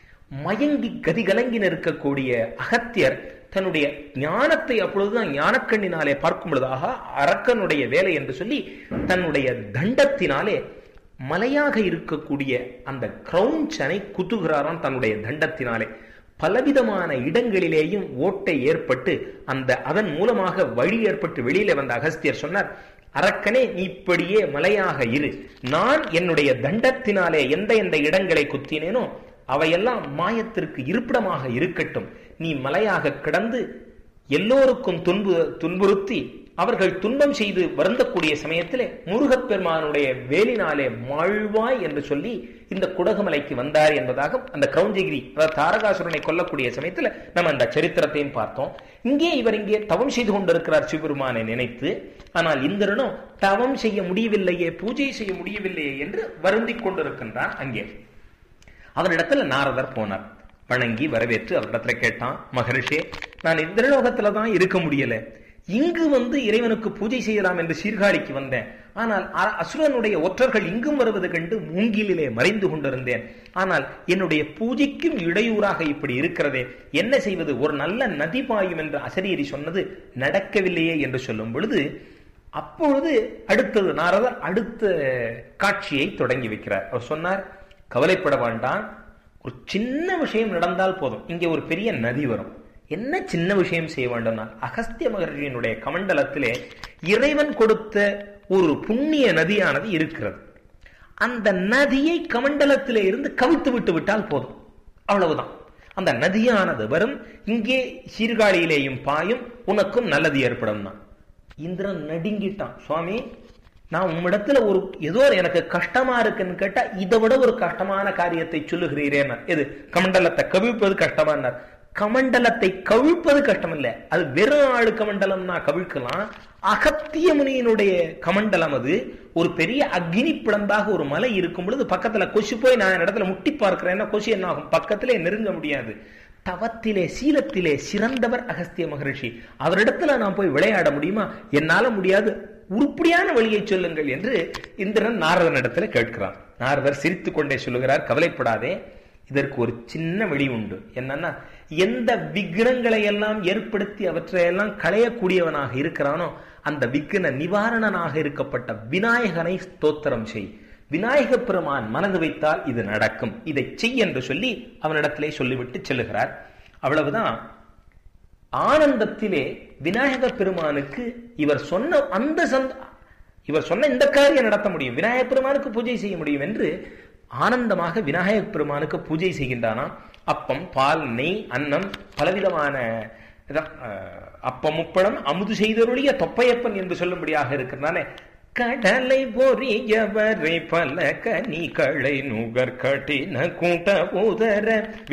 மயங்கி கதிகலங்கி நிற்கக்கூடிய அகத்தியர் தன்னுடைய ஞானத்தை அப்பொழுதுதான் ஞானக்கண்ணினாலே பார்க்கும் பொழுதாக அரக்கனுடைய வேலை என்று சொல்லி தன்னுடைய தண்டத்தினாலே மலையாக இருக்கக்கூடிய அந்த கிரௌஞ்சனை குத்துகிறாராம். தன்னுடைய தண்டத்தினாலே பலவிதமான இடங்களிலேயும் ஓட்டை ஏற்பட்டு அந்த அதன் மூலமாக வழி ஏற்பட்டு வெளியில வந்த அகஸ்தியர் சொன்னார், அரக்கனே, நீ இப்படியே மலையாக இரு. நான் என்னுடைய தண்டத்தினாலே எந்த எந்த இடங்களை குத்தினேனோ அவையெல்லாம் மாயத்திற்கு இருப்பிடமாக இருக்கட்டும். நீ மலையாக கிடந்து எல்லோருக்கும் துன்பு துன்புறுத்தி அவர்கள் துன்பம் செய்து வருந்தக்கூடிய சமயத்திலே முருகப்பெருமானுடைய வேலினாலே மாழ்வாய் என்று சொல்லி இந்த குடகுமலைக்கு வந்தார் என்பதாக அந்த கிரௌஞ்சகிரி, அதாவது தாரகாசுரனை கொல்லக்கூடிய சமயத்தில் நம்ம அந்த சரித்திரத்தையும் பார்த்தோம். இங்கே இவர் இங்கே தவம் செய்து கொண்டிருக்கிறார் சிவபெருமானை நினைத்து. ஆனால் இந்திரனோ தவம் செய்ய முடியவில்லையே, பூஜை செய்ய முடியவில்லையே என்று வருந்திக் கொண்டிருக்கின்றான். அங்கே அவரிடத்துல நாரதர் போனார். வணங்கி வரவேற்று அவரிடத்துல கேட்டான், மகரிஷே, நான் இந்திரலோகத்துல தான் இருக்க முடியல, இங்கு வந்து இறைவனுக்கு பூஜை செய்யலாம் என்று சீர்காழிக்கு வந்தேன். ஆனால் அசுரனுடைய ஒற்றர்கள் இங்கும் வருவது கண்டு மூங்கிலே மறைந்து கொண்டிருந்தேன். ஆனால் என்னுடைய பூஜைக்கும் இடையூறாக இப்படி இருக்கிறதே, என்ன செய்வது? ஒரு நல்ல நதி பாயும் என்று அசரீரி சொன்னது நடக்கவில்லையே என்று சொல்லும் பொழுது அப்பொழுது அடுத்தது நாரதர் அடுத்த காட்சியை தொடங்கி வைக்கிறார். அவர் சொன்னார், கவலைப்பட வேண்டாம், ஒரு சின்ன விஷயம் நடந்தால் போதும், இங்கே ஒரு பெரிய நதி வரும். என்ன சின்ன விஷயம் செய்ய வேண்டும்னா, அகஸ்திய மகர்ஷியினுடைய கமண்டலத்திலே இறைவன் கொடுத்த ஒரு புண்ணிய நதியானது இருக்கிறது. அந்த நதியை கமண்டலத்திலே இருந்து கவிழ்த்து விட்டு விட்டால் போதும், அவ்வளவுதான். அந்த நதியானது வரும், இங்கே சீர்காழியிலேயும் பாயும், உனக்கும் நல்லது ஏற்படும். இந்திரன் நடுங்கிட்டான். சுவாமி, நான் உம்மிடத்துல ஒரு ஏதோ எனக்கு கஷ்டமா இருக்குன்னு கேட்டா இதை விட ஒரு கஷ்டமான காரியத்தை சொல்லுகிறீரேன். எது? கமண்டலத்தை கவிழ்ப்பது கஷ்டமானார். கமண்டலத்தை கவிழ்ப்பது கஷ்டம் இல்ல, அது வெறும் ஆளு கமண்டலம்னா கவிழ்க்கலாம். அகத்திய முனியினுடைய கமண்டலம் அது ஒரு பெரிய அக்னி பிளந்தாக ஒரு மலை இருக்கும் பொழுது பக்கத்துல கொசு போய் நான் இடத்துல முட்டி பார்க்கிறேன்னா கொசு என்ன ஆகும்? பக்கத்திலே நெருங்க முடியாது. தவத்திலே சீலத்திலே சிறந்தவர் அகஸ்திய மகரிஷி, அவரிடத்துல நான் போய் விளையாட முடியுமா? என்னால முடியாது, உருப்படியான வழியை சொல்லுங்கள் என்று இந்திரன் நாரதன் இடத்துல கேட்கிறான். நாரதர் சிரித்து கொண்டே சொல்லுகிறார், கவலைப்படாதே, இதற்கு ஒரு சின்ன வழி உண்டு. என்னன்னா, எந்த விக்னங்களை எல்லாம் ஏற்படுத்தி அவற்றையெல்லாம் களையக்கூடியவனாக இருக்கிறானோ அந்த விக்ன நிவாரணனாக இருக்கப்பட்ட விநாயகனை ஸ்தோத்திரம் செய். விநாயக பெருமான் மனது வைத்தால் இது நடக்கும், இதை செய் என்று சொல்லி அவனிடத்திலே சொல்லிவிட்டு செல்லுகிறார். அவ்வளவுதான். ஆனந்தத்திலே விநாயக பெருமானுக்கு இவர் சொன்ன அந்த இவர் சொன்ன இந்த காரியம் நடத்த முடியும், விநாயக பெருமானுக்கு பூஜை செய்ய முடியும் என்று ஆனந்தமாக விநாயக பெருமானுக்கு பூஜை செய்கின்றானா. அப்பம், பால், நெய், அன்னம், பலவிதமான அப்பம் முப்படம் அமுது செய்தருடைய தொப்பையப்பன் என்று சொல்லும்படியாக இருக்கிறானே. கடலை பொறியவரை பல கனிகளை நுகர் கட்டின கூட்ட உதர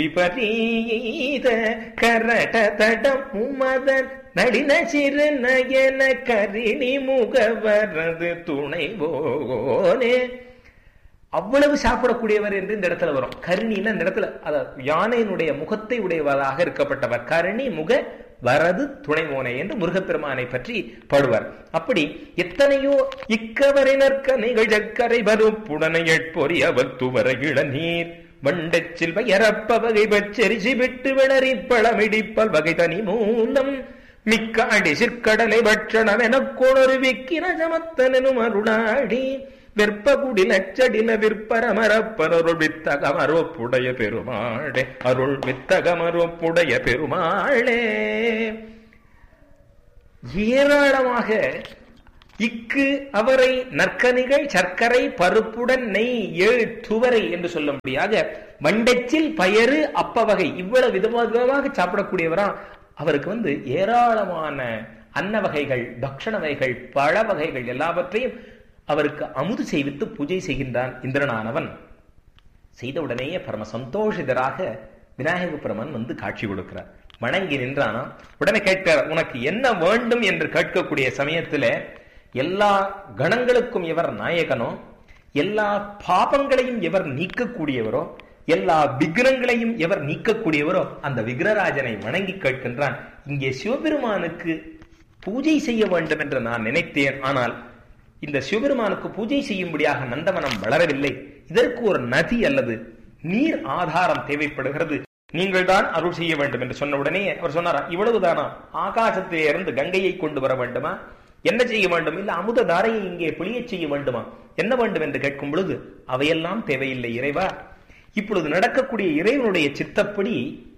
விபரீத கரட தடம் உமதன் நளின சிறு நயன கரிணி முகவரது துணைவோனே. அவ்வளவு சாப்பிடக்கூடியவர் என்று இந்த இடத்துல வரும். கருணின்னா இந்த இடத்துல யானையினுடைய முகத்தை உடையவராக இருக்கப்பட்டவர். கருணி முக வரது துணைமோனை என்று முருகப்பெருமானை பற்றி பாடுவார். அப்படி எத்தனையோ இக்கவரினர்க்க நிகழ்கரை வருப்புடனை எட்பொறி அவர் துவர இளநீர் வண்டச்சில் வயரப்ப வகை பச்சரிசி விட்டு விளறி பழமிடிப்பல் வகை தனி மூலம் மிக்க அடி சிற்கடலை பட்சணம் என கொணரு விக்கிர சமத்தனும் அருளாடி வெற்பகுடி லட்சடில விற்பரமரப்பரருள் வித்தகமரோப்புடைய பெருமாளே, அருள் வித்தகமரோப்புடைய பெருமாளே. ஏராளமாக இக்கு அவரை நற்கனிகள் சர்க்கரை பருப்புடன் நெய் ஏழு துவரை என்று சொல்லும்படியாக வண்டச்சில் பயறு அப்ப வகை இவ்வளவு விதமாக சாப்பிடக்கூடியவரா. அவருக்கு வந்து ஏராளமான அன்ன வகைகள், பக்ஷண வகைகள், பழ வகைகள் எல்லாவற்றையும் அவருக்கு அமுது செய்வித்து பூஜை செய்கின்றான் இந்திரனானவன். செய்தவுடனேயே பரம சந்தோஷிதராக விநாயக பெருமான் வந்து காட்சி கொடுக்கிறார். வணங்கி நின்றானா. உடனே கேட்கிறார், உனக்கு என்ன வேண்டும் என்று கேட்கக்கூடிய சமயத்துல எல்லா கணங்களுக்கும் எவர் நாயகனோ, எல்லா பாபங்களையும் எவர் நீக்கக்கூடியவரோ, எல்லா விக்கிரங்களையும் எவர் நீக்கக்கூடியவரோ அந்த விக்கிரராஜனை வணங்கி கேட்கின்றான். இங்கே சிவபெருமானுக்கு பூஜை செய்ய வேண்டும் என்று நான் நினைத்தேன். ஆனால் இந்த சிவபெருமானுக்கு பூஜை செய்யும்படியாக நந்தவனம் வளரவில்லை. இதற்கு ஒரு நதி அல்லது நீர் ஆதாரம் தேவைப்படுகிறது. நீங்கள் தான் அருள் செய்ய வேண்டும் என்று சொன்ன உடனே அவர் சொன்னாரா, இவ்வளவுதானா? ஆகாசத்திலே இருந்து கங்கையை கொண்டு வர வேண்டுமா? என்ன செய்ய வேண்டும்? இல்ல அமுத தாரையை இங்கே புளிய செய்ய வேண்டுமா? என்ன வேண்டும் என்று கேட்கும் பொழுது அவையெல்லாம் தேவையில்லை இறைவா. இப்பொழுது நடக்கக்கூடிய இறைவனுடைய சித்தப்படி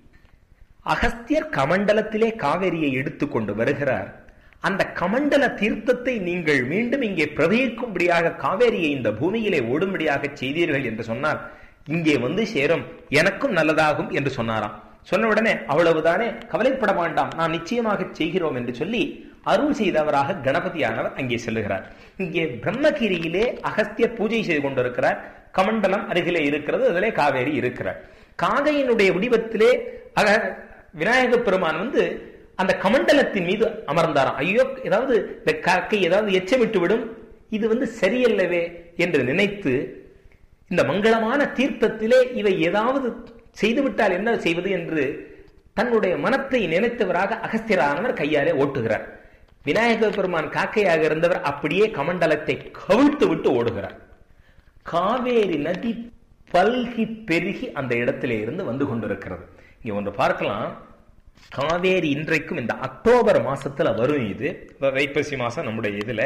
அகஸ்தியர் கமண்டலத்திலே காவேரியை எடுத்துக்கொண்டு வருகிறார். அந்த கமண்டல தீர்த்தத்தை நீங்கள் மீண்டும் இங்கே பிரவகிக்கும்படியாக காவேரியை இந்த பூமியிலே ஓடும்படியாக செய்தீர்கள் என்று சொன்னார். இங்கே வந்து சேரும், எனக்கும் நல்லதாகும் என்று சொன்னாராம். சொன்ன உடனே அவ்வளவுதானே, கவலைப்பட வேண்டாம், நாம் நிச்சயமாக செய்கிறோம் என்று சொல்லி அருள் செய்தவராக கணபதியானவர் அங்கே செல்லுகிறார். இங்கே பிரம்மகிரியிலே அகஸ்தியர் பூஜை செய்து கொண்டிருக்கிறார். கமண்டலம் அருகிலே இருக்கிறது, அதிலே காவேரி இருக்கிறார். காகையினுடைய வடிவத்திலே விநாயக பெருமான் வந்து அந்த கமண்டலத்தின் மீது அமர்ந்தாராம். ஐயோ, ஏதாவது இந்த காக்கை ஏதாவது எச்சமிட்டு விடும், இது வந்து சரியல்லவே என்று நினைத்து இந்த மங்களமான தீர்த்தத்திலே இவை ஏதாவது செய்துவிட்டால் என்ன செய்வது என்று தன்னுடைய மனத்தை நினைத்தவராக அகஸ்தியரானவர் கையாலே ஓட்டுகிறார். விநாயக பெருமான் காக்கையாக இருந்தவர் அப்படியே கமண்டலத்தை கவிழ்த்து விட்டு ஓடுகிறார். காவேரி நதி பல்கி பெருகி அந்த இடத்திலே இருந்து வந்து கொண்டிருக்கிறது. இங்க ஒன்று பார்க்கலாம். காவேரி இன்றைக்கும் இந்த அக்டோபர் மாசத்துல வரும். இது வைப்பசி மாசம் நம்முடைய இதுல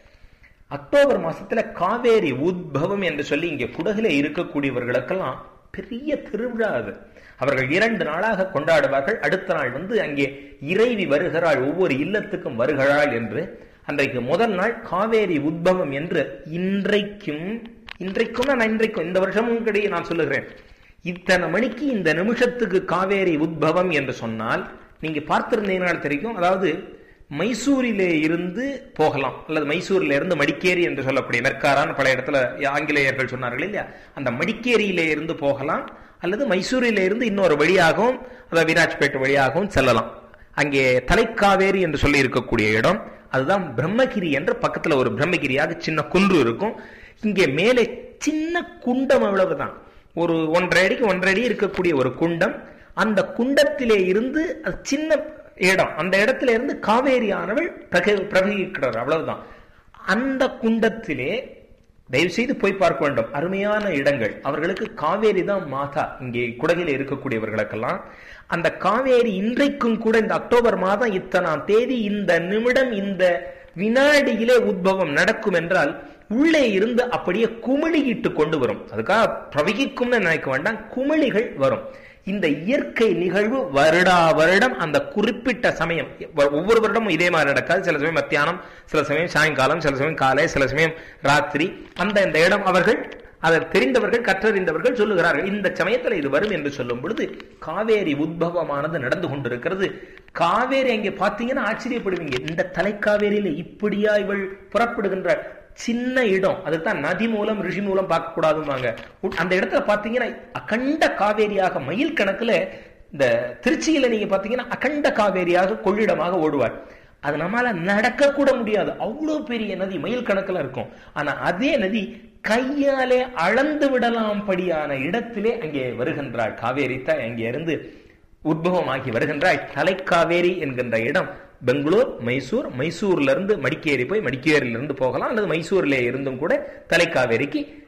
அக்டோபர் மாசத்துல காவேரி உத்பவம் என்று சொல்லி இங்க குடகுல இருக்கக்கூடியவர்களுக்கெல்லாம் பெரிய திருவிழா அது. அவர்கள் இரண்டு நாளாக கொண்டாடுவார்கள். அடுத்த நாள் வந்து அங்கே இறைவி வருகிறாள், ஒவ்வொரு இல்லத்துக்கும் வருகிறாள் என்று. அன்றைக்கு முதல் நாள் காவேரி உத்பவம் என்று இன்றைக்கும் இன்றைக்கும் நான் இன்றைக்கும் இந்த வருஷமும் கிடையாது நான் சொல்லுகிறேன். இத்தனை மணிக்கு இந்த நிமிஷத்துக்கு காவேரி உத்பவம் என்று சொன்னால் நீங்க பார்த்திருந்தீங்கனால் தெரியும். அதாவது மைசூரிலே இருந்து போகலாம், அல்லது மைசூரில இருந்து மடிக்கேரி என்று சொல்லக்கூடிய மெர்காரான் பல இடத்துல ஆங்கிலேயர்கள் சொன்னார்கள் இல்லையா, அந்த மடிக்கேரியிலே இருந்து போகலாம், அல்லது மைசூரில இருந்து இன்னொரு வழியாகவும் அதாவது விராஜ்பேட்டை வழியாகவும் செல்லலாம். அங்கே தலைக்காவேரி என்று சொல்லி இருக்கக்கூடிய இடம் அதுதான் பிரம்மகிரி என்ற பக்கத்துல ஒரு பிரம்மகிரியாக சின்ன குன்று இருக்கும். இங்கே மேலே சின்ன குண்டம், அவ்வளவுதான், ஒரு ஒன்றரை அடிக்கு ஒன்றரை அடி இருக்கக்கூடிய ஒரு குண்டம். அந்த குண்டத்திலே இருந்து சின்ன இடம், அந்த இடத்துல இருந்து காவேரியானவள் பிரவகிக்கிறார், அவ்வளவுதான். அந்த குண்டத்திலே தயவு செய்து போய் பார்க்க வேண்டும், அருமையான இடங்கள். அவர்களுக்கு காவேரி தான் மாதா. இங்கே குடகில இருக்கக்கூடியவர்களுக்கெல்லாம் அந்த காவேரி இன்றைக்கும் கூட இந்த அக்டோபர் மாதம் இத்தனாம் தேதி இந்த நிமிடம் இந்த வினாடியிலே உத்பவம் நடக்கும் என்றால் உள்ளே இருந்து அப்படியே குமிழிட்டு கொண்டு வரும். அதுக்காக பிரவகிக்கும்னு நினைக்க வேண்டாம், குமிழிகள் வரும். இந்த இயற்கை நிகழ்வு வருடா வருடம் அந்த குறிப்பிட்ட சமயம், ஒவ்வொரு வருடமும் இதே மாதிரி நடக்காது. சில சமயம் மத்தியானம், சில சமயம் சாயங்காலம், சில சமயம் காலை, சில சமயம் ராத்திரி. அந்த இந்த இடம் அவர்கள் அதை தெரிந்தவர்கள், கற்றறிந்தவர்கள் சொல்லுகிறார்கள், இந்த சமயத்தில் இது வரும் என்று சொல்லும் பொழுது காவேரி உத்பவமானது நடந்து கொண்டிருக்கிறது. காவேரி அங்கே பார்த்தீங்கன்னா ஆச்சரியப்படுவீங்க. இந்த தலைக்காவேரியில இப்படியா இவள் புறப்படுகின்றாள்? சின்ன இடம், அதுதான் நதி மூலம் ரிஷி மூலம் பார்க்க கூடாதுவாங்க. அந்த இடத்துல பாத்தீங்கன்னா அகண்ட காவேரியாக மைல் கணக்குல, இந்த திருச்சியில நீங்க பாத்தீங்கன்னா அகண்ட காவேரியாக கொள்ளிடமாக ஓடுவார். அது நம்மளால நடக்க கூட முடியாது, அவ்வளவு பெரிய நதி மைல் கணக்குல இருக்கும். ஆனா அதே நதி கையாலே அளந்து விடலாம் படியான இடத்திலே அங்கே வருகின்றாள் காவேரி தான். அங்கே இருந்து உத்பவமாகி வருகின்றாள். தலைக்காவேரி என்கின்ற இடம் பெங்களூர், மைசூர், மைசூர்ல இருந்து மடிக்கேரி போய் மடிக்கேரியில இருந்து போகலாம், அல்லது மைசூர்ல இருந்தும் கூட தலைக்காவேரிக்கு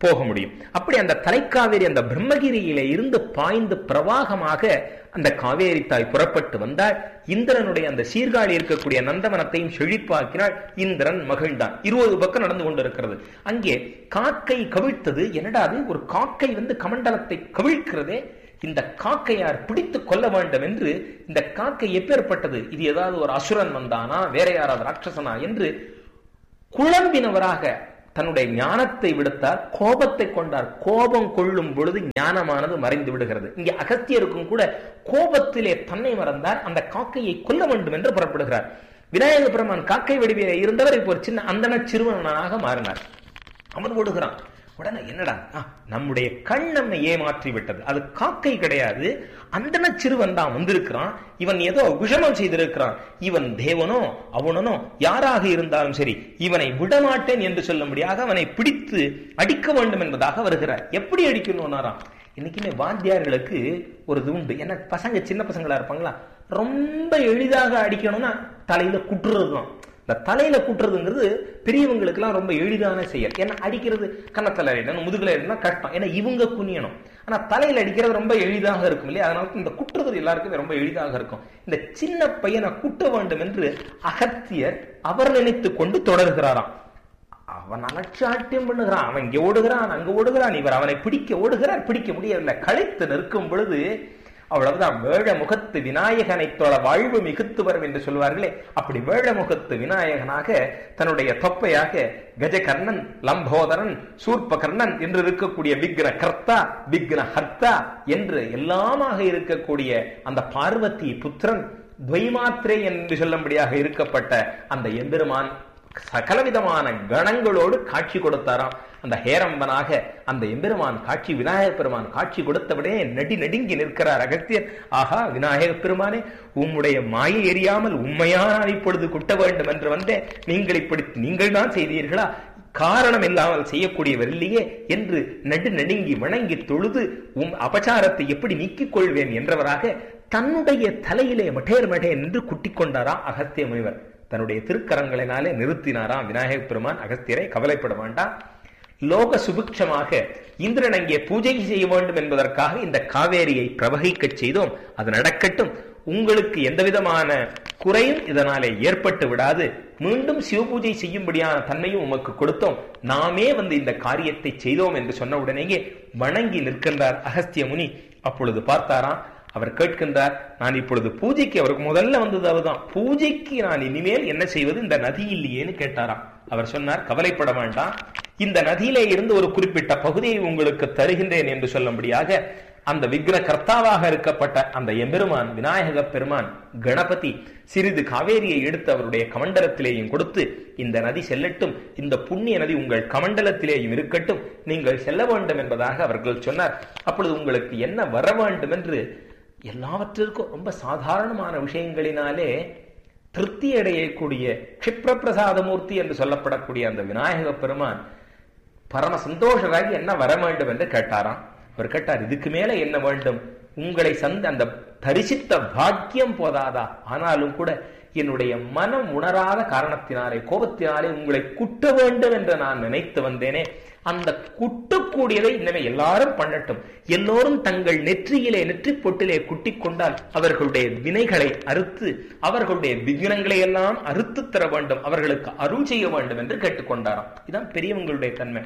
போக முடியும். அப்படி அந்த தலைக்காவேரி அந்த பிரம்மகிரியில இருந்து பாய்ந்து பிரவாகமாக அந்த காவேரி தாய் புறப்பட்டு வந்தால் இந்திரனுடைய அந்த சீர்காழி இருக்கக்கூடிய நந்தவனத்தையும் செழிப்பாக்கினாள். இந்திரன் மகிழ்ந்தான். இருபது பக்கம் நடந்து கொண்டிருக்கிறது. அங்கே காக்கை கவிழ்த்தது. என்னடா அது, ஒரு காக்கை வந்து கமண்டலத்தை கவிழ்க்கிறதே, இந்த காக்கையார் பிடித்து கொள்ள வேண்டும் என்று. இந்த காக்கை எப்பேற்பட்டது, இது ஏதாவது ஒரு அசுரன் வந்தானா, வேற யாராவது ராட்சசனா என்று குழம்பினவராக தன்னுடைய ஞானத்தை விடுத்தார். கோபத்தை கொண்டார். கோபம் கொள்ளும் பொழுது ஞானமானது மறைந்து விடுகிறது. இங்கே அகஸ்தியருக்கும் கூட கோபத்திலே தன்னை மறந்தார். அந்த காக்கையை கொல்ல வேண்டும் என்று புறப்படுகிறார். விநாயக பெருமான் காக்கை வடிவிலே இருந்தவர் இப்போ ஒரு சின்ன அந்தன சிறுவனாக மாறினார். அவன் ஓடுகிறான். உடனே என்னடா, நம்முடைய கண் நம்மை ஏமாற்றி விட்டது. அது காக்கை கிடையாது, அந்தன சிறுவன் தான் வந்திருக்கிறான். இவன் ஏதோ விஷமம் செய்திருக்கிறான். இவன் தேவனோ அவனோ யாராக இருந்தாலும் சரி, இவனை விடமாட்டேன் என்று சொல்லும்படியாக அவனை பிடித்து அடிக்க வேண்டும் என்பதாக வருகிறார். எப்படி அடிக்கணும்னாராம், இன்னைக்குமே வாத்தியார்களுக்கு ஒரு இது உண்டு. ஏன்னா பசங்க சின்ன பசங்களா இருப்பாங்களா, ரொம்ப எளிதாக அடிக்கணும்னா தலையில குட்டுறது தான். இந்த தலையில குட்டுறதுங்கிறது பெரியவங்களுக்கு எல்லாம் ரொம்ப எளிதான செயல். ஏன்னா அடிக்கிறது கன்னத்துல அடிக்கணும், முதுகுல அடிக்கணும் கஷ்டம். ஏன்னா இவங்க குனியணும். ஆனா தலையில அடிக்கிறது ரொம்ப எளிதாக இருக்கும் இல்லையா, அதனால இந்த குட்டுறது எல்லாருக்குமே ரொம்ப எளிதாக இருக்கும். இந்த சின்ன பையனை குட்ட வேண்டும் என்று அகத்தியர் அவர் நினைத்து கொண்டு தொடர்கிறாராம். அவன் அலட்சாட்டியம் பண்ணுகிறான். அவன் இங்க ஓடுகிறான், அங்க ஓடுகிறான். இவர் அவனை பிடிக்க ஓடுகிறார், பிடிக்க முடியவில்லை. களைத்து நிற்கும் பொழுது அவ்வளவுதான். வேழ முகத்து விநாயகனை தொழ வாழ்வு மிகுத்துவர் என்று சொல்வார்களே, அப்படி வேழ முகத்து விநாயகனாக தன்னுடைய தொப்பையாக கஜகர்ணன், லம்போதரன், சூர்பகர்ணன் என்று இருக்கக்கூடிய விக்ன கர்த்தா, விக்ன ஹர்த்தா என்று எல்லாமாக இருக்கக்கூடிய அந்த பார்வதி புத்திரன் துவைமாத்திரை என்று சொல்லும்படியாக இருக்கப்பட்ட அந்த எம்பெருமான் சகலவிதமான கணங்களோடு காட்சி கொடுத்தாராம். அந்த ஹேரம்பனாக அந்த எம்பெருமான் காட்சி, விநாயக பெருமான் காட்சி கொடுத்தவுடனே நடி நடுங்கி நிற்கிறார் அகத்தியர். ஆஹா, விநாயக பெருமானே, உம்முடைய மாயை எரியாமல் உண்மையான இப்பொழுது குட்ட வேண்டும் என்று வந்தேன். நீங்கள் இப்படி நீங்கள் தான் செய்தீர்களா, காரணம் இல்லாமல் செய்யக்கூடியவர் இல்லையே என்று நடு நடுங்கி வணங்கி தொழுது உம் அபச்சாரத்தை எப்படி நீக்கிக் கொள்வேன் என்றவராக தன்னுடைய தலையிலே மட்டேர் மட்டே என்று குட்டிக் கொண்டாராம் அகத்திய முனிவர். தன்னுடைய திருக்கரங்களினாலே நிறுத்தினாராம் விநாயக பெருமான் அகஸ்தியரை. கவலைப்பட வேண்டாம், லோக சுபிக்ஷமாக இந்திரன் அங்கே பூஜை செய்ய வேண்டும் என்பதற்காக இந்த காவேரியை பிரவகிக்க செய்தோம். அது நடக்கட்டும். உங்களுக்கு எந்த விதமான குறையும் இதனாலே ஏற்பட்டு விடாது. மீண்டும் சிவபூஜை செய்யும்படியான தன்மையும் உமக்கு கொடுத்தோம். நாமே வந்து இந்த காரியத்தை செய்தோம் என்று சொன்ன உடனேயே வணங்கி நிற்கின்றார் அகஸ்திய முனி. அப்பொழுது பார்த்தாராம், அவர் கேட்கின்றார், நான் இப்பொழுது பூஜைக்கு, அவருக்கு முதல்ல வந்தது அவர்தான், பூஜைக்கு நான் இனிமேல் என்ன செய்வது, இந்த நதி இல்லையேன்னு கேட்டாராம். அவர் சொன்னார், கவலைப்பட வேண்டாம், இந்த நதியிலே இருந்து ஒரு குறிப்பிட்ட பகுதியை உங்களுக்கு தருகின்றேன் என்று சொல்லும்படியாக அந்த விக்ன கர்த்தாவாக இருக்கப்பட்ட அந்த எம்பெருமான் விநாயக பெருமான் கணபதி சிறிது காவேரியை எடுத்து அவருடைய கமண்டலத்திலேயும் கொடுத்து, இந்த நதி செல்லட்டும், இந்த புண்ணிய நதி உங்கள் கமண்டலத்திலேயும் இருக்கட்டும், நீங்கள் செல்ல வேண்டும் என்பதாக அவர்கள் சொன்னார். அப்பொழுது உங்களுக்கு என்ன வர வேண்டும் என்று எல்லாவற்றிற்கும் ரொம்ப சாதாரணமான விஷயங்களினாலே திருப்தி அடையக்கூடிய க்ஷிப்ரபிரசாதமூர்த்தி என்று சொல்லப்படக்கூடிய அந்த விநாயக பெருமான் பரம சந்தோஷராகி என்ன வர வேண்டும் என்று கேட்டாராம். அவர் கேட்டார், இதுக்கு மேல என்ன வேண்டும், உங்களை சந்த அந்த தரிசித்த பாக்கியம் போதாதா, ஆனாலும் கூட என்னுடைய மனம் உணராத காரணத்தினாலே கோபத்தினாலே உங்களை குட்ட வேண்டும் என்று நான் நினைத்து வந்தேனே, அந்த குட்டக்கூடியதை இனிமே எல்லாரும் பண்ணட்டும். எல்லோரும் தங்கள் நெற்றியிலே நெற்றி பொட்டிலே குட்டிக் கொண்டால் அவர்களுடைய வினைகளை அறுத்து அவர்களுடைய விக்னங்களை எல்லாம் அறுத்து தர வேண்டும், அவர்களுக்கு அருள் செய்ய வேண்டும் என்று கேட்டுக்கொண்டாராம். இதுதான் பெரியவங்களுடைய தன்மை.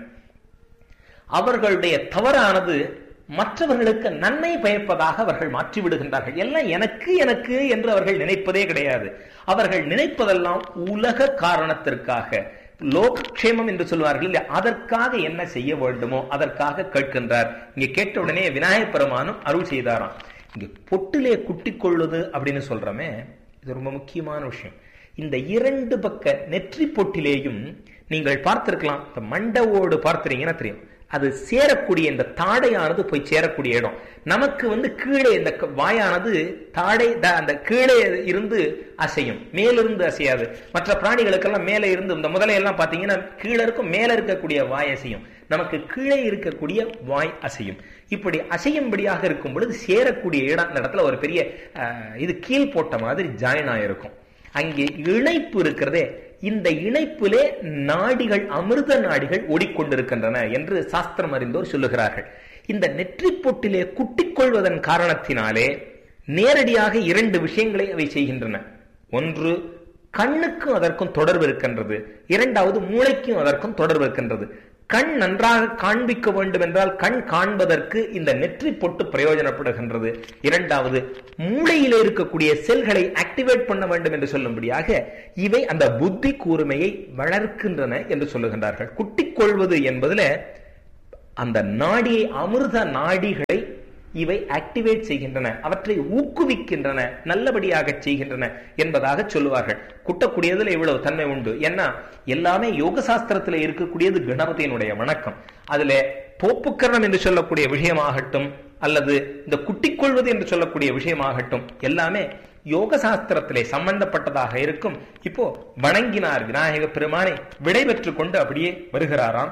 அவர்களுடைய தவறானது மற்றவர்களுக்கு நன்மை பயப்பதாக அவர்கள் மாற்றி விடுகின்றார்கள். எல்லாம் எனக்கு எனக்கு என்று அவர்கள் நினைப்பதே கிடையாது. அவர்கள் நினைப்பதெல்லாம் உலக காரணத்திற்காக, லோகக்ஷேமம் என்று சொல்வார்கள் இல்லையா, அதற்காக என்ன செய்ய வேண்டுமோ அதற்காக கேட்கின்றார். இங்க கேட்ட உடனே விநாயகப் பெருமானும் அருள் செய்தாராம். இங்க பொட்டிலே குட்டிக் கொள்ளுது அப்படின்னு சொல்றமே, இது ரொம்ப முக்கியமான விஷயம். இந்த இரண்டு பக்க நெற்றி பொட்டிலேயும் நீங்கள் பார்த்திருக்கலாம், இந்த மண்டவோடு பார்த்திருக்கீங்கன்னா தெரியும், அது சேரக்கூடிய இந்த தாடையானது போய் சேரக்கூடிய இடம். நமக்கு வந்து கீழே இந்த வாயானது தாடை அந்த கீழே இருந்து அசையும், மேலிருந்து அசையாது. மற்ற பிராணிகளுக்கெல்லாம் மேலே இருந்து, இந்த முதலையெல்லாம் பார்த்தீங்கன்னா கீழே இருக்கும், மேலே இருக்கக்கூடிய வாய் அசையும், நமக்கு கீழே இருக்கக்கூடிய வாய் அசையும். இப்படி அசையும்படியாக இருக்கும் பொழுது சேரக்கூடிய இடம், இந்த இடத்துல ஒரு பெரிய இது கீழ் போட்ட மாதிரி ஜாயின் ஆயிருக்கும். அங்கே இணைப்பு இருக்கிறதே, இந்த இணைப்பிலே நாடிகள், அமிர்த நாடிகள் ஓடிக்கொண்டிருக்கின்றன என்று சாஸ்திரம் அறிந்தோர் சொல்லுகிறார்கள். இந்த நெற்றி பொட்டிலே குட்டிக்கொள்வதன் காரணத்தினாலே நேரடியாக இரண்டு விஷயங்களை அவை செய்கின்றன. ஒன்று, கண்ணுக்கும் அதற்கும் தொடர்பு இருக்கின்றது. இரண்டாவது, மூளைக்கும் அதற்கும் தொடர்பு இருக்கின்றது. கண் நன்றாக காண்பிக்க வேண்டும் என்றால் கண் காண்பதற்கு இந்த நெற்றி பொட்டு பிரயோஜனப்படுகின்றது. இரண்டாவது, மூளையிலே இருக்கக்கூடிய செல்களை ஆக்டிவேட் பண்ண வேண்டும் என்று சொல்லும்படியாக இவை அந்த புத்தி கூர்மையை வளர்க்கின்றன என்று சொல்லுகின்றார்கள். குட்டிக்கொள்வது என்பதுல அந்த நாடியை, அமிர்த நாடிகளை இவை ஆக்டிவேட் செய்கின்றன, அவற்றை ஊக்குவிக்கின்றன, நல்லபடியாக செய்கின்றன என்பதாக சொல்லுவார்கள். குட்டக்கூடியதுல இவ்வளவு தன்மை உண்டு. ஏன்னா எல்லாமே யோக சாஸ்திரத்தில் இருக்கக்கூடியது கணபதியினுடைய வணக்கம். அதுல போப்புக்கரணம் என்று சொல்லக்கூடிய விஷயமாகட்டும் அல்லது இந்த குட்டிக்கொள்வது என்று சொல்லக்கூடிய விஷயமாகட்டும் எல்லாமே யோக சாஸ்திரத்திலே சம்பந்தப்பட்டதாக இருக்கும். இப்போ வணங்கினார் விநாயக பெருமானை, விடை பெற்றுக் கொண்டு அப்படியே வருகிறாராம்.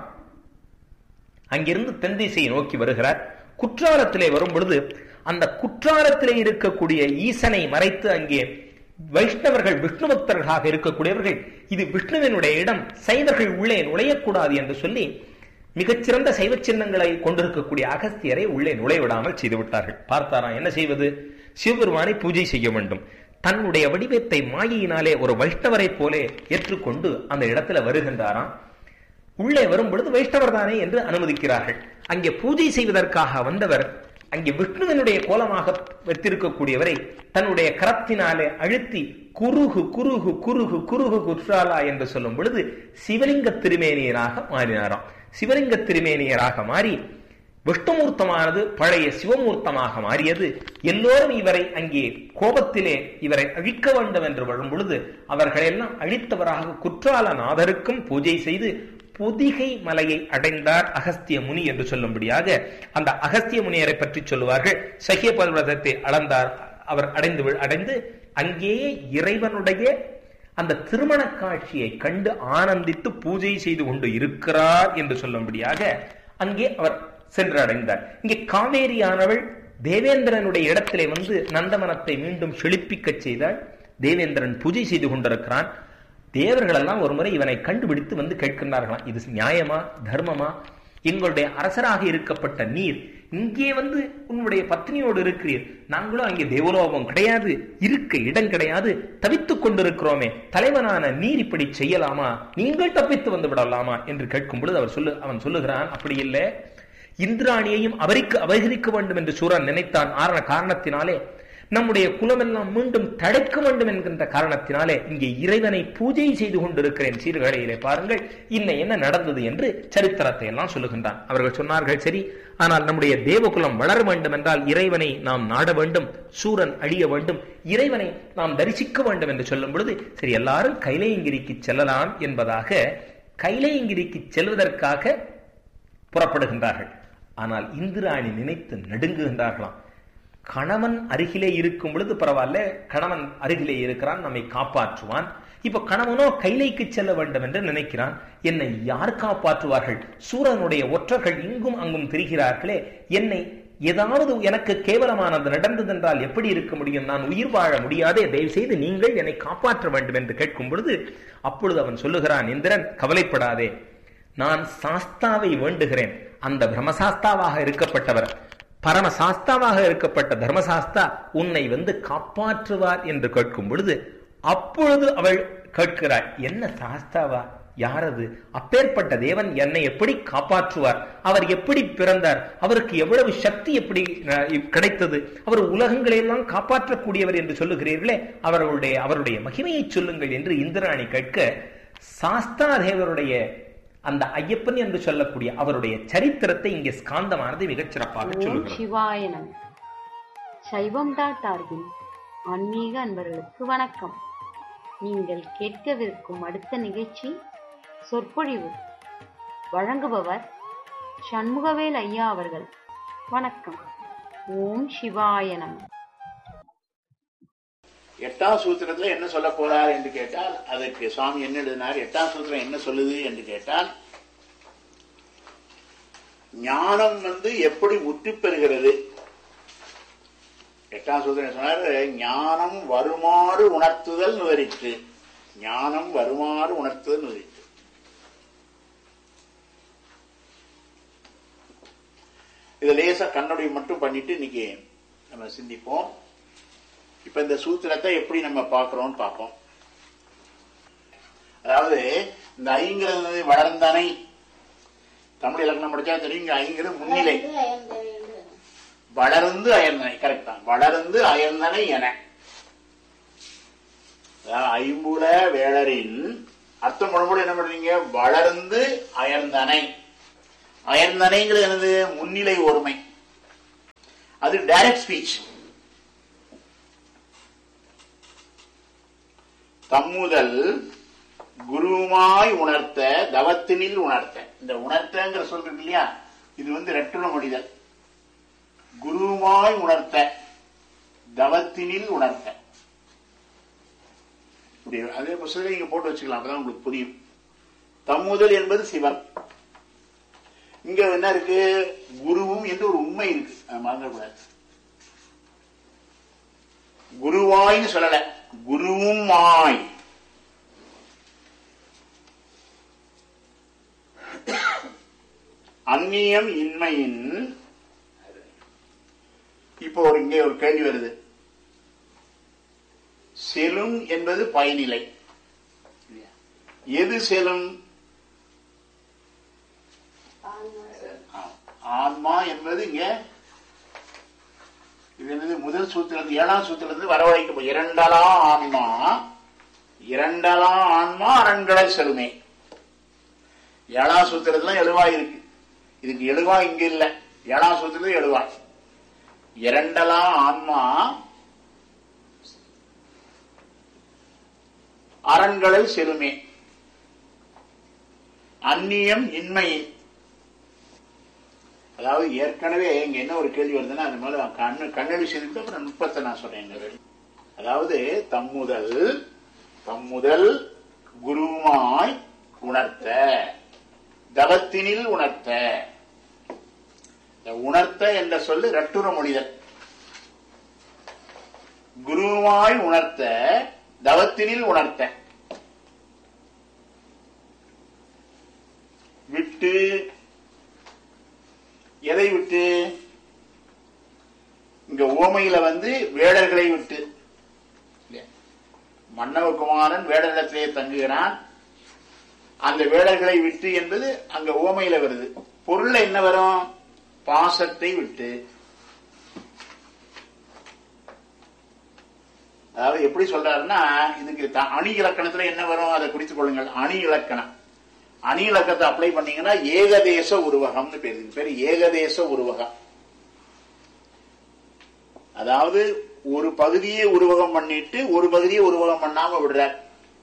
அங்கிருந்து தென் திசையை நோக்கி வருகிறார். குற்றாலத்திலே வரும் பொழுது அந்த குற்றாலத்திலே இருக்கக்கூடிய ஈசனை மறைத்து அங்கே வைஷ்ணவர்கள், விஷ்ணு பக்தர்களாக இருக்கக்கூடியவர்கள், இது விஷ்ணுவினுடைய இடம், சைவர்கள் உள்ளே நுழையக்கூடாது என்று சொல்லி மிகச்சிறந்த சைவ சின்னங்களை கொண்டிருக்கக்கூடிய அகஸ்தியரை உள்ளே நுழைவிடாமல் செய்து விட்டார்கள். பார்த்தாராம், என்ன செய்வது? சிவபெருமானை பூஜை செய்ய வேண்டும். தன்னுடைய வடிவத்தை மாயினாலே ஒரு வைஷ்ணவரை போலே ஏற்றுக்கொண்டு அந்த இடத்துல வருகின்றாராம். உள்ளே வரும் பொழுது வைஷ்ணவர் தானே என்று அனுமதிக்கிறார்கள். அங்கே பூஜை செய்வதற்காக வந்தவர் அங்கே விஷ்ணுவினுடைய கோலமாக வைத்திருக்கக்கூடியவரை தன்னுடைய கரத்தினாலே அழுத்தி குருகு குருகு குருகு குருகு குற்றாலா என்று சொல்லும் பொழுது சிவலிங்க திருமேனியராக மாறினாராம். சிவலிங்க திருமேனியராக மாறி விஷ்ணுமூர்த்தமானது பழைய சிவமூர்த்தமாக மாறியது. எல்லோரும் இவரை அங்கே கோபத்திலே இவரை அழிக்க வேண்டும் என்று வரும் பொழுது அவர்களெல்லாம் அழித்தவராக குற்றாலநாதருக்கும் பூஜை செய்து பொதிகை மலையை அடைந்தார் அகஸ்திய முனி என்று சொல்லும்படியாக அந்த அகஸ்திய முனியரை பற்றி சொல்லுவார்கள். சகிய பர்வதத்தை அளந்தார், அவர் அடைந்து அடைந்து அங்கேயே இறைவனுடைய அந்த திருமண காட்சியை கண்டு ஆனந்தித்து பூஜை செய்து கொண்டு இருக்கிறார் என்று சொல்லும்படியாக அங்கே அவர் சென்று அடைந்தார். இங்கே காவேரியானவள் தேவேந்திரனுடைய இடத்திலே வந்து நந்தவனத்தை மீண்டும் செழிப்பிக்க செய்தாள். தேவேந்திரன் பூஜை செய்து கொண்டிருக்கிறான். தேவர்கள் எல்லாம் ஒரு முறை இவனை கண்டுபிடித்து வந்து கேட்கின்றார்களாம், இது நியாயமா, தர்மமா? எங்களுடைய அரசராக இருக்கப்பட்ட நீர் இங்கே வந்து உன்னுடைய பத்னியோடு இருக்கிறீர், நாங்களும் அங்கே தேவலோகம் கிடையாது, இருக்க இடம் கிடையாது, தவித்துக் கொண்டிருக்கிறோமே, தலைவனான நீர் இப்படி செய்யலாமா? நீங்கள் தப்பித்து வந்து விடலாமா என்று கேட்கும் பொழுது அவர் சொல்லு அவன் சொல்லுகிறான், அப்படி இல்லை, இந்திராணியையும் அவருக்கு அபகரிக்க வேண்டும் என்று சூரன் நினைத்தான். ஆரண காரணத்தினாலே நம்முடைய குலமெல்லாம் மீண்டும் தடைக்க வேண்டும் என்கின்ற காரணத்தினாலே இங்கே இறைவனை பூஜை செய்து கொண்டிருக்கிறேன். சீர்காழியிலே பாருங்கள் இன்ன என்ன நடந்தது என்று சரித்திரத்தை எல்லாம் சொல்லுகின்றான். அவர்கள் சொன்னார்கள், சரி, ஆனால் நம்முடைய தேவகுலம் வளர வேண்டும் என்றால் இறைவனை நாம் நாட வேண்டும், சூரன் அழிய வேண்டும், இறைவனை நாம் தரிசிக்க வேண்டும் என்று சொல்லும் பொழுது சரி எல்லாரும் கைலையங்கிரிக்கு செல்லலாம் என்பதாக கைலையங்கிரிக்கு செல்வதற்காக புறப்படுகின்றார்கள். ஆனால் இந்திராணி நினைத்து நடுங்குகின்றார்களாம். கணவன் அருகிலே இருக்கும் பொழுது பரவாயில்ல, கணவன் அருகிலே இருக்கிறான், நம்மை காப்பாற்றுவான். இப்ப கணவனோ கைலைக்கு செல்ல வேண்டும் என்று நினைக்கிறான். என்னை யார் காப்பாற்றுவார்கள்? சூரனுடைய ஒற்றர்கள் இங்கும் அங்கும் திரிகிறார்களே, என்னை ஏதாவது எனக்கு கேவலமானது நடந்ததென்றால் எப்படி இருக்க முடியும்? நான் உயிர் வாழ முடியாதே, தயவு செய்து நீங்கள் என்னை காப்பாற்ற வேண்டும் என்று கேட்கும் பொழுது அப்பொழுது அவன் சொல்லுகிறான், இந்திரன் கவலைப்படாதே, நான் சாஸ்தாவை வேண்டுகிறேன். அந்த பிரம்மசாஸ்தாவாக இருக்கப்பட்டவர், பரமசாஸ்தாவாக இருக்கப்பட்ட தர்மசாஸ்தா உன்னை வந்து காப்பாற்றுவார் என்று கேட்கும் பொழுது அப்பொழுது அவள் கேட்கிறாள், என்ன சாஸ்தாவா? யாரது? அப்பேற்பட்ட தேவன் என்னை எப்படி காப்பாற்றுவார்? அவர் எப்படி பிறந்தார்? அவருக்கு எவ்வளவு சக்தி எப்படி கிடைத்தது? அவர் உலகங்களையெல்லாம் காப்பாற்றக்கூடியவர் என்று சொல்லுகிறீர்களே, அவர்களுடைய அவருடைய மகிமையை சொல்லுங்கள் என்று இந்திராணி கேட்க சாஸ்தா தேவருடைய அந்த ஐயப்பன் என்று சொல்லக்கூடிய அவருடைய சரித்திரத்தை இங்கே ஸ்காந்தமானது மிகச் சிறப்பாக சொல்லுகிறது. சிவாயனம் சைவம் டாட் ஆர்கின் ஆன்மீக அன்பர்களுக்கு வணக்கம். நீங்கள் கேட்கவிருக்கும் அடுத்த நிகழ்ச்சி சொற்பொழிவு. வழங்குபவர் சண்முகவேல் ஐயா அவர்கள். வணக்கம். ஓம் சிவாயனம். எட்டாம் சூத்திரத்துல என்ன சொல்ல போறார் என்று கேட்டால் அதற்கு சுவாமி என்ன எழுதினார், எட்டாம் சூத்திரம் என்ன சொல்லுது என்று கேட்டால், ஞானம் வந்து எப்படி முற்றி பெறுகிறது. எட்டாம் சூத்திரம் சொன்னார், ஞானம் வருமாறு உணர்த்துதல் விவரித்து. ஞானம் வருமாறு உணர்த்துவது. இதை லேசா கண்ணுடைய மட்டும் பண்ணிட்டு இன்னைக்கு நம்ம சிந்திப்போம். இப்ப இந்த சூத்திரத்தை எப்படி நம்ம பார்க்கிறோம்னு பார்ப்போம். அதாவது இந்த ஐங்கிறது வளர்ந்தனை, தமிழ் இலக்கணம் படிச்சா தெரியும். இங்க ஐங்கிறது முன்னிலை, வளர்ந்து அயர்ந்தனை. கரெக்ட் தான், வளர்ந்து அயர்ந்தனை என. ஐம்புல வேளரின் அர்த்தம் பண்ணும்போது என்ன பண்றீங்க? வளர்ந்து அயர்ந்தனை. அயர்ந்தனைங்கிறது என்னது? முன்னிலை ஒருமை. அது டைரக்ட் ஸ்பீச். தம்முதல் குருமாய் உணர்த்த தவத்தினில் உணர்த்த. இந்த உணர்த்தங்கிற சொல்றது இல்லையா, இது வந்து ரெட்டுண மொழிதல். குருமாய் உணர்த்த தவத்தினில் உணர்த்த. அதே புத்தகத்தை இங்க போட்டு வச்சுக்கலாம், அப்பதான் உங்களுக்கு புரியும். தம்முதல் என்பது சிவன். இங்க என்ன இருக்கு? குருவும் என்று ஒரு உண்மை இருக்கு, மறந்துடக்கூடாது. குருவாய்னு சொல்லல, குருவும் மாய். அந்நியம் இன்மையின். இப்போ ஒரு இங்கே ஒரு கேள்வி வருது. செலும் என்பது பயனிலை. எது செலும்? ஆன்மா என்பது இங்க இது என்னது? முதல் சூத்திரத்து ஏழாம் சூத்திரத்து வரவழைக்க இரண்டலா ஆன்மா, இரண்டலா ஆன்மா அரண்களை செலுமே. ஏழாம் சூத்திரத்துல எழுவாய் இருக்கு, இதுக்கு எழுவா இங்க இல்ல. ஏழாம் சூத்திரத்துல எழுவாய். இரண்டலா ஆன்மா அரண்களை செலுமே. அந்நியம் இன்மையின். அதாவது ஏற்கனவே இங்க என்ன ஒரு கேள்வி வருதுன்னா, அது மேல கண்ணு கண்ணெழி செய்து அப்புறம் நுட்பத்தை நான் சொல்றேன். அதாவது தம்முதல் தம்முதல் குருமாய் உணர்த்த தவத்தினில் உணர்த்த. உணர்த்த என்ற சொல்லு ரட்டுர மொழிதல். குருமாய் உணர்த்த தவத்தினில் உணர்த்த. விட்டு எதை விட்டு? இங்க ஓமையில வந்து வேடர்களை விட்டு. மன்னவகுமாரன் வேடரிடத்திலே தங்குகிறான். அந்த வேடர்களை விட்டு என்பது அங்க ஓமையில வருது. பொருள்ல என்ன வரும்? பாசத்தை விட்டு. அதாவது எப்படி சொல்றாருன்னா, இதுக்கு அணி இலக்கணத்துல என்ன வரும் அதை குறித்துக் கொள்ளுங்கள். அணி இலக்கணம். அணி இலக்கத்தை அப்ளை பண்ணீங்கன்னா ஏகதேச உருவகம்னு பேரு. பேரு ஏகதேச உருவகம். அதாவது ஒரு பகுதியை உருவகம் பண்ணிட்டு ஒரு பகுதியை உருவகம் பண்ணாம விடுறார்.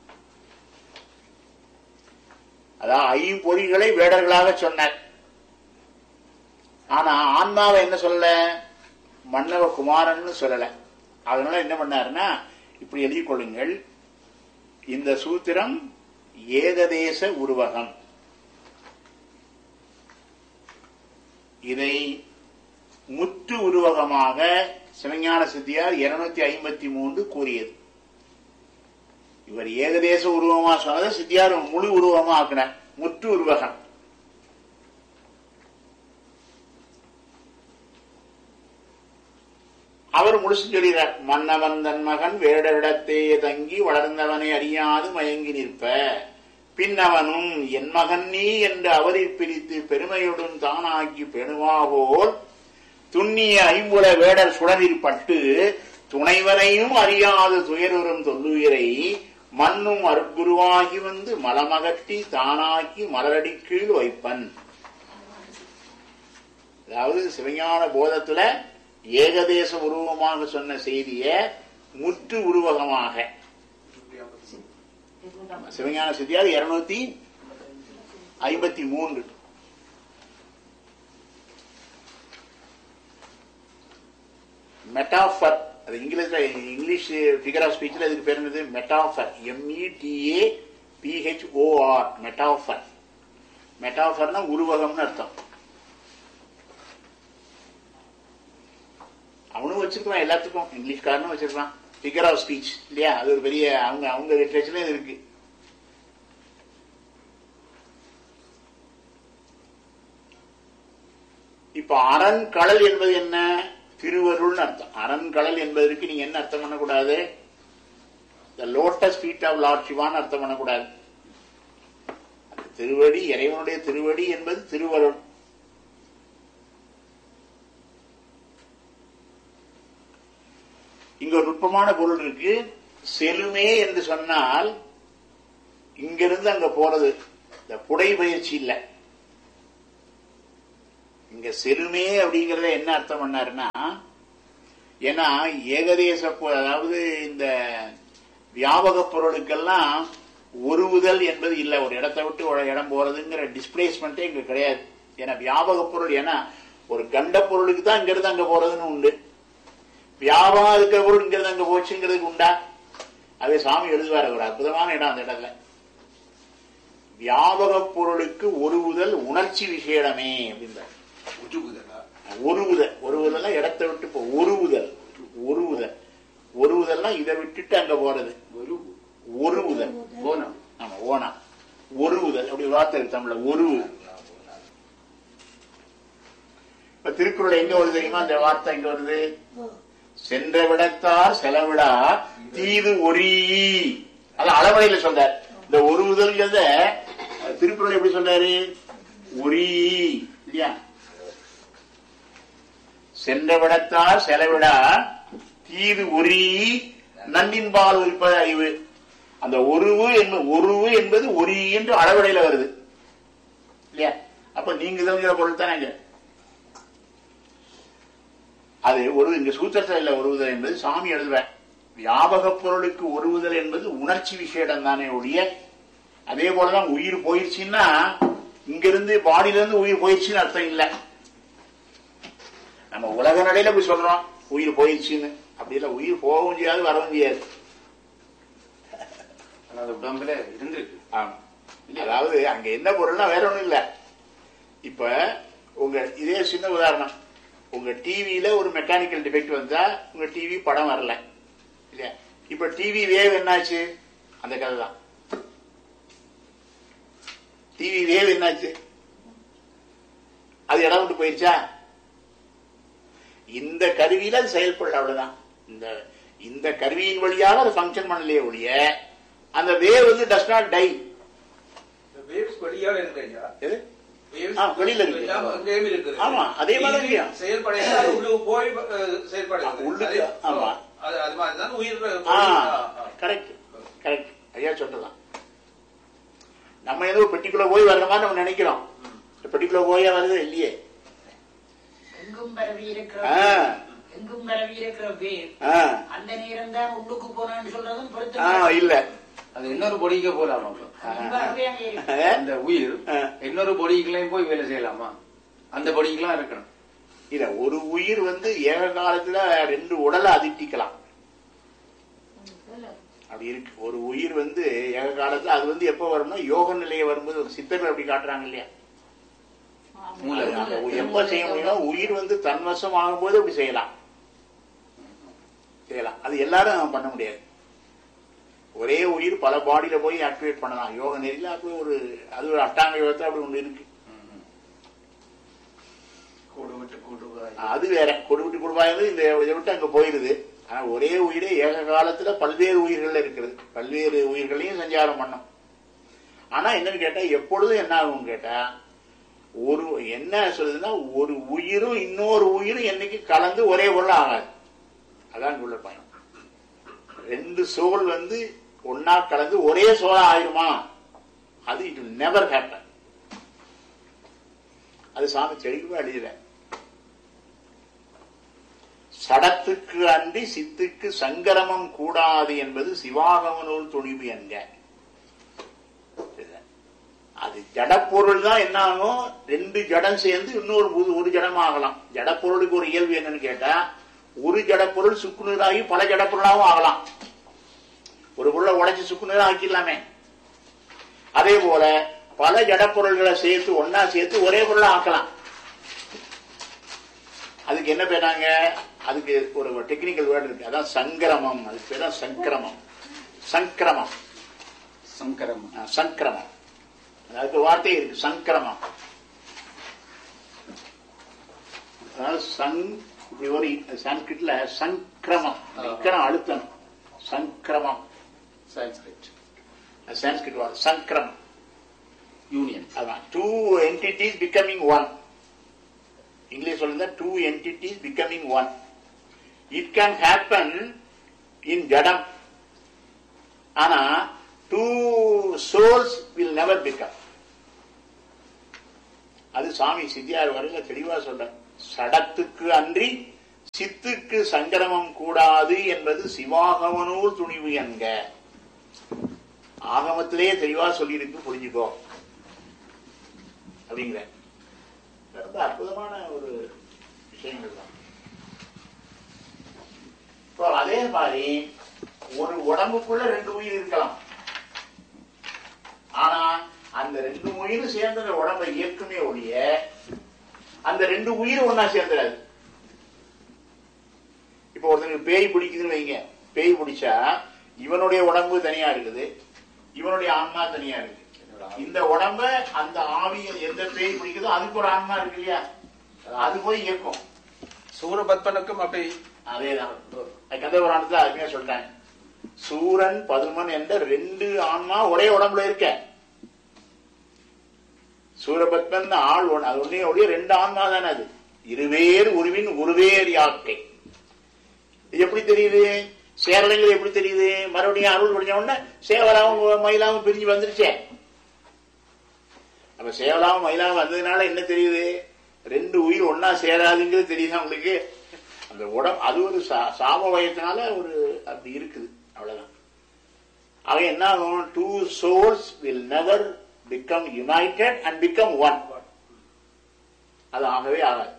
அதாவது ஐம்பொறிகளை வேடர்களாக சொன்னார். ஆனா ஆன்மாவை என்ன சொல்லல? மன்னவ குமாரன் சொல்லல. அதனால என்ன பண்ணாருன்னா, இப்படி எழுதிக் கொள்ளுங்கள். இந்த சூத்திரம் ஏகதேச உருவகம். இதை முற்று உருவகமாக சிவஞான சித்தியார் இருநூத்தி ஐம்பத்தி மூன்று கூறியது. இவர் ஏகதேச உருவமா சொன்னதை சித்தியார் முழு உருவமா ஆக்கினார். முற்று உருவகம். அவர் முடிச்சு சொல்கிறார். மன்னவன் தன் மகன் வேடரிடத்தே தங்கி வளர்ந்தவனை அறியாது மயங்கி நிற்ப, பின்னவனும் என் மகன் நீ என்று அவரை பிரித்து பெருமையுடன் தானாக்கி பெணுவாவோல் துண்ணிய ஐம்புல வேடர் சுடரில் பட்டு துணைவனையும் அறியாது துயருறும் தொல்லுயிரை மண்ணும் அருட்குருவாகி வந்து மலமகற்றி தானாக்கி மலரடி கீழ் வைப்பன். அதாவது சிவஞான போதத்துல ஏகதேச உருவமாக சொன்ன செய்திய முற்று உருவகமாக சிவஞான சித்தியார் இருநூத்தி ஐம்பத்தி மூன்று. மெட்டாஃபர், அது இங்கிலீஷ்ல இங்கிலீஷ் ஃபிகர் ஆஃப் ஸ்பீச்ல இதுக்கு பேர் என்னது? மெட்டாஃபர். எம்இடிஏ பிஹெச்ஓஆர். மெட்டாஃபர். மெட்டாஃபர்னா உருவகம்னு அர்த்தம். அவனும் வச்சிருக்கான், எல்லாத்துக்கும் இங்கிலீஷ்காரனும் வச்சிருக்கான். ஃபிகர் ஆஃப் ஸ்பீச் இல்லையா? அது ஒரு பெரிய அவங்க அவங்க லிட்ரேச்சர்ல இது இருக்கு. இப்ப அரண்கடல் என்பது என்ன? திருவருள்னு அர்த்தம். அரண்கடல் என்பதற்கு நீங்க என்ன அர்த்தம் பண்ணக்கூடாது? த லோட்டஸ் ஃபீட் ஆஃப் லார்ட் சிவான்னு அர்த்தம் பண்ணக்கூடாது. திருவடி, இறைவனுடைய திருவடி என்பது திருவருள். இங்க ஒரு நுட்பமான பொருள் இருக்கு. செலுமே என்று சொன்னால் இங்கிருந்து அங்க போறது, இந்த புடை பயிற்சி இல்ல. இங்க செலுமே அப்படிங்கறத என்ன அர்த்தம் பண்ணாருன்னா, ஏன்னா ஏகதேச, அதாவது இந்த வியாபக பொருளுக்கெல்லாம் ஒருவுதல் என்பது இல்ல. ஒரு இடத்தை விட்டு ஒரு இடம் போறதுங்கிற டிஸ்பிளேஸ்மெண்டே இங்க கிடையாது. ஏன்னா வியாபக பொருள், ஏன்னா ஒரு கண்ட பொருளுக்கு தான் இங்கிருந்து அங்க போறதுன்னு உண்டு. வியாபகம் இருக்கிற பொருள் இங்கிருந்து அங்க போச்சுங்கிறதுக்கு உண்டா? அதே சாமி எழுதுவார், ஒரு அற்புதமான இடம் அந்த இடத்துல. வியாபக பொருளுக்கு ஒருவுதல் உணர்ச்சி விஷயமே அப்படின்ற ஒருவுதல். ஒருவுதல் இடத்தை விட்டு போ, ஒருவுதல் ஒருவுதல் ஒருவுதல்னா இதை விட்டுட்டு அங்க போறது ஒருவுதல். ஓனம். ஆமா, ஓனம். ஒருவுதல் அப்படி வார்த்தை தமிழ்ல ஒருவு. இப்ப திருக்குறள் எங்க வருது தெரியுமா? அந்த வார்த்தை எங்க வருது? சென்ற விடத்தார் செலவிடா தீது ஒரீ. அது அளவடையில சொல்றார். இந்த ஒருவுதல் திருக்குறள் எப்படி சொல்றாரு? ஒரீ இல்லையா? சென்ற விடத்தார் செலவிடா தீது ஒரீ நன்னின்பால் உரிப்பது அறிவு. அந்த ஒருவு ஒருவு என்பது ஒரீ என்று அளவடையில வருது இல்லையா? அப்ப நீங்க தெரிஞ்ச பொருள் தானே அது. ஒரு இங்க சூத்திரத்தில் இல்ல ஒருவுதல் என்பது சாமி எழுதுவேன். வியாபக பொருளுக்கு ஒருவுதல் என்பது உணர்ச்சி விஷயம் தானே ஒழிய, அதே போலதான் உயிர் போயிடுச்சுன்னா இங்கிருந்து பாடியில இருந்து உயிர் போயிடுச்சுன்னு அர்த்தம் இல்ல. நம்ம உலக நடையில போய் சொல்றோம் உயிர் போயிடுச்சுன்னு. அப்படி இல்ல, உயிர் போகவும் செய்யாது வரவும் செய்யாது. உடம்புல இருந்திருக்கு. அதாவது அங்க என்ன பொருள்னா வேற ஒண்ணும் இல்ல. இப்ப உங்க இதே சின்ன உதாரணம், உங்க டிவியில ஒரு மெக்கானிக்கல் டிஃபெக்ட் வந்தா உங்க டிவி படம் வரல இல்லையா? இப்ப டிவி வேவ் என்னாச்சு? அந்த கதை தான். டிவி வேவ் என்னாச்சு? அது இடம் விட்டு போயிடுச்சா? இந்த கருவியில அது செயல்படல, அவ்வளவுதான். இந்த இந்த கருவியின் வழியாக அது பங்கன் பண்ணலையே ஒழிய அந்த வேவ் வந்து டஸ் நாட் டை. வெளியில இருக்கு. ஆமா, அதே மாதிரி ஐயா சொல்லலாம். நம்ம ஏதோ பெட்டிக்குள்ள போய் வர்ற மாதிரி நம்ம நினைக்கிறோம். பெட்டிக்குள்ள போயா வருது இல்லையே. எங்கும் பரவி இருக்கிற எங்கும் பரவி இருக்கிற வேர் அந்த நேரம் தான் உள்ளுக்கு போனான்னு சொல்றதும் பொருத்தம் இல்ல. அது இன்னொரு பொடிக்க போலாமா? அந்த உயிர் இன்னொரு பொடிக்கெல்லாம் போய் வேலை செய்யலாமா? அந்த பொடிக்கெல்லாம் இருக்கணும் இல்ல. ஒரு உயிர் வந்து ஏக காலத்துல ரெண்டு உடலை அதிட்டிக்கலாம், அப்படி இருக்கு. ஒரு உயிர் வந்து ஏக காலத்துல அது வந்து எப்ப வரும்னா யோக நிலையை வரும்போது, ஒரு சித்தர்கள் அப்படி காட்டுறாங்க இல்லையா? எப்ப செய்ய முடியும்? உயிர் வந்து தன்வசம் ஆகும்போது அப்படி செய்யலாம் செய்யலாம் அது எல்லாரும் பண்ண முடியாது. ஒரே உயிர் பல பாடியில போய் ஆக்டிவேட் பண்ணலாம் யோக நெறியில. அப்படி ஒரு அது ஒரு அட்டாங்க யோகத்தை அப்படி ஒண்ணு இருக்கு. அது வேற. கொடுவிட்டு கொடுவாய் இந்த இதை விட்டு அங்க போயிருது. ஆனா ஒரே உயிரே ஏக காலத்துல பல்வேறு உயிர்கள் இருக்கிறது. பல்வேறு உயிர்களையும் சஞ்சாரம் பண்ணும். ஆனா என்னன்னு கேட்டா எப்பொழுதும் என்ன ஆகும் கேட்டா, ஒரு என்ன சொல்லுதுன்னா, ஒரு உயிரும் இன்னொரு உயிரும் என்னைக்கு கலந்து ஒரே பொருள் ஆகாது. அதான் உள்ள பயணம். ரெண்டு சோல் வந்து ஒன்னா கலந்து ஒரே சோலா ஆயிருமா? அது இட் வில் நெவர் ஹேப்பன். அது சாமி தெளிவா எழுதுற. சடத்துக்கு அன்றி சித்துக்கு சங்கரமம் கூடாது என்பது சிவாகம நூல் துணிவு என்க. அது ஜடப்பொருள் தான் என்ன ஆகும்? ரெண்டு ஜடம் சேர்ந்து இன்னொரு ஒரு ஜடம் ஆகலாம். ஜடப்பொருளுக்கு ஒரு இயல்பு என்னன்னு கேட்டா, ஒரு ஜடப்பொருள் சுக்குநீராகி பல ஜடப்பொருளாகவும் ஆகலாம். ஒரு பொருளை உடைச்சு சுக்குநீரா ஆக்கிடலாமே. அதே போல பல ஜடப்பொருள்களை சேர்த்து ஒன்னா சேர்த்து ஒரே பொருளை ஆக்கலாம். அதுக்கு என்ன பேராங்க? அதுக்கு ஒரு டெக்னிக்கல் வேர்டு இருக்கு, அதான் சங்கிரமம். அதுக்கு பேர் தான் சங்கிரமம். சங்கிரமம் சங்கரமம் சங்கிரமம் அதுக்கு வார்த்தை இருக்கு, சங்கிரமம். அதாவது சங் ஒரு சான்ஸ்கிரிட்ல சங்கிரமம் அழுத்தம், சங்கிரமம் சான்ஸ்கிரிட் சான்ஸ்கிரிட் வார்த்தை சங்கிரமம். யூனியன். அதான் two entities becoming one. English சொல்லுங்க, two entities becoming one. It can happen in ஜடம். ஆனா two souls will never become. அது சாமி சித்தியார் வரையில தெளிவா சொல்ற. சடத்துக்கு அன்றி சித்துக்கு சங்கரமம் கூடாது என்பது சிவாகமனூர் துணிவு என்க. ஆகமத்திலேயே தெளிவா சொல்லியிருக்கு, புரிஞ்சுக்கோ அப்படிங்கிற. ரொம்ப அற்புதமான ஒரு விஷயங்கள் தான். இப்போ அதே மாதிரி ஒரு உடம்புக்குள்ள ரெண்டு உயிர் இருக்கலாம். ஆனா அந்த ரெண்டு உயிரும் சேர்ந்த உடம்பை இயக்குமே ஒழிய அந்த ரெண்டு உயிரும் ஒன்னா சேர்ந்துடாது. இப்ப ஒருத்தனுக்கு பேய் பிடிக்குதுன்னு வைங்க, பேய் பிடிச்சா இவனுடைய உடம்பு தனியா இருக்குது, இவனுடைய ஆன்மா தனியா இருக்கு. இந்த உடம்ப அந்த ஆவி எந்த பேய் பிடிக்குதோ அதுக்கு ஒரு ஆன்மா இருக்கு இல்லையா, அது போய் இயக்கும். சூரபத்மனுக்கும் அப்படி அதேதான். கந்தபுராணத்துல அருமையா சொல்றாங்க, சூரன் பதுமன் என்ற ரெண்டு ஆன்மா ஒரே உடம்புல இருக்க. சூரபத்மன் ஆள் ஒண்ணு, அது ஒன்னே ஒழிய ரெண்டு ஆன்மா தானே. அது இருவேறு உருவின் உருவேறு யாக்கை. எப்படி தெரியுது? சேரலைங்கிறது எப்படி தெரியுது? மறுபடியும் அருள் படிச்ச உடனே சேவலாவும் மயிலாவும் பிரிஞ்சு வந்துருச்சே. அப்ப சேவலாவும் மயிலாவும் வந்ததுனால என்ன தெரியுது? ரெண்டு உயிர் ஒன்னா சேராதுங்கிறது தெரியுதா உங்களுக்கு? அந்த உடம்பு அது ஒரு சாம வயத்தினால ஒரு அப்படி இருக்குது, அவ்வளவுதான். ஆக என்ன ஆகும்? Two souls will never become United and become one. அது ஆகவே ஆகாது.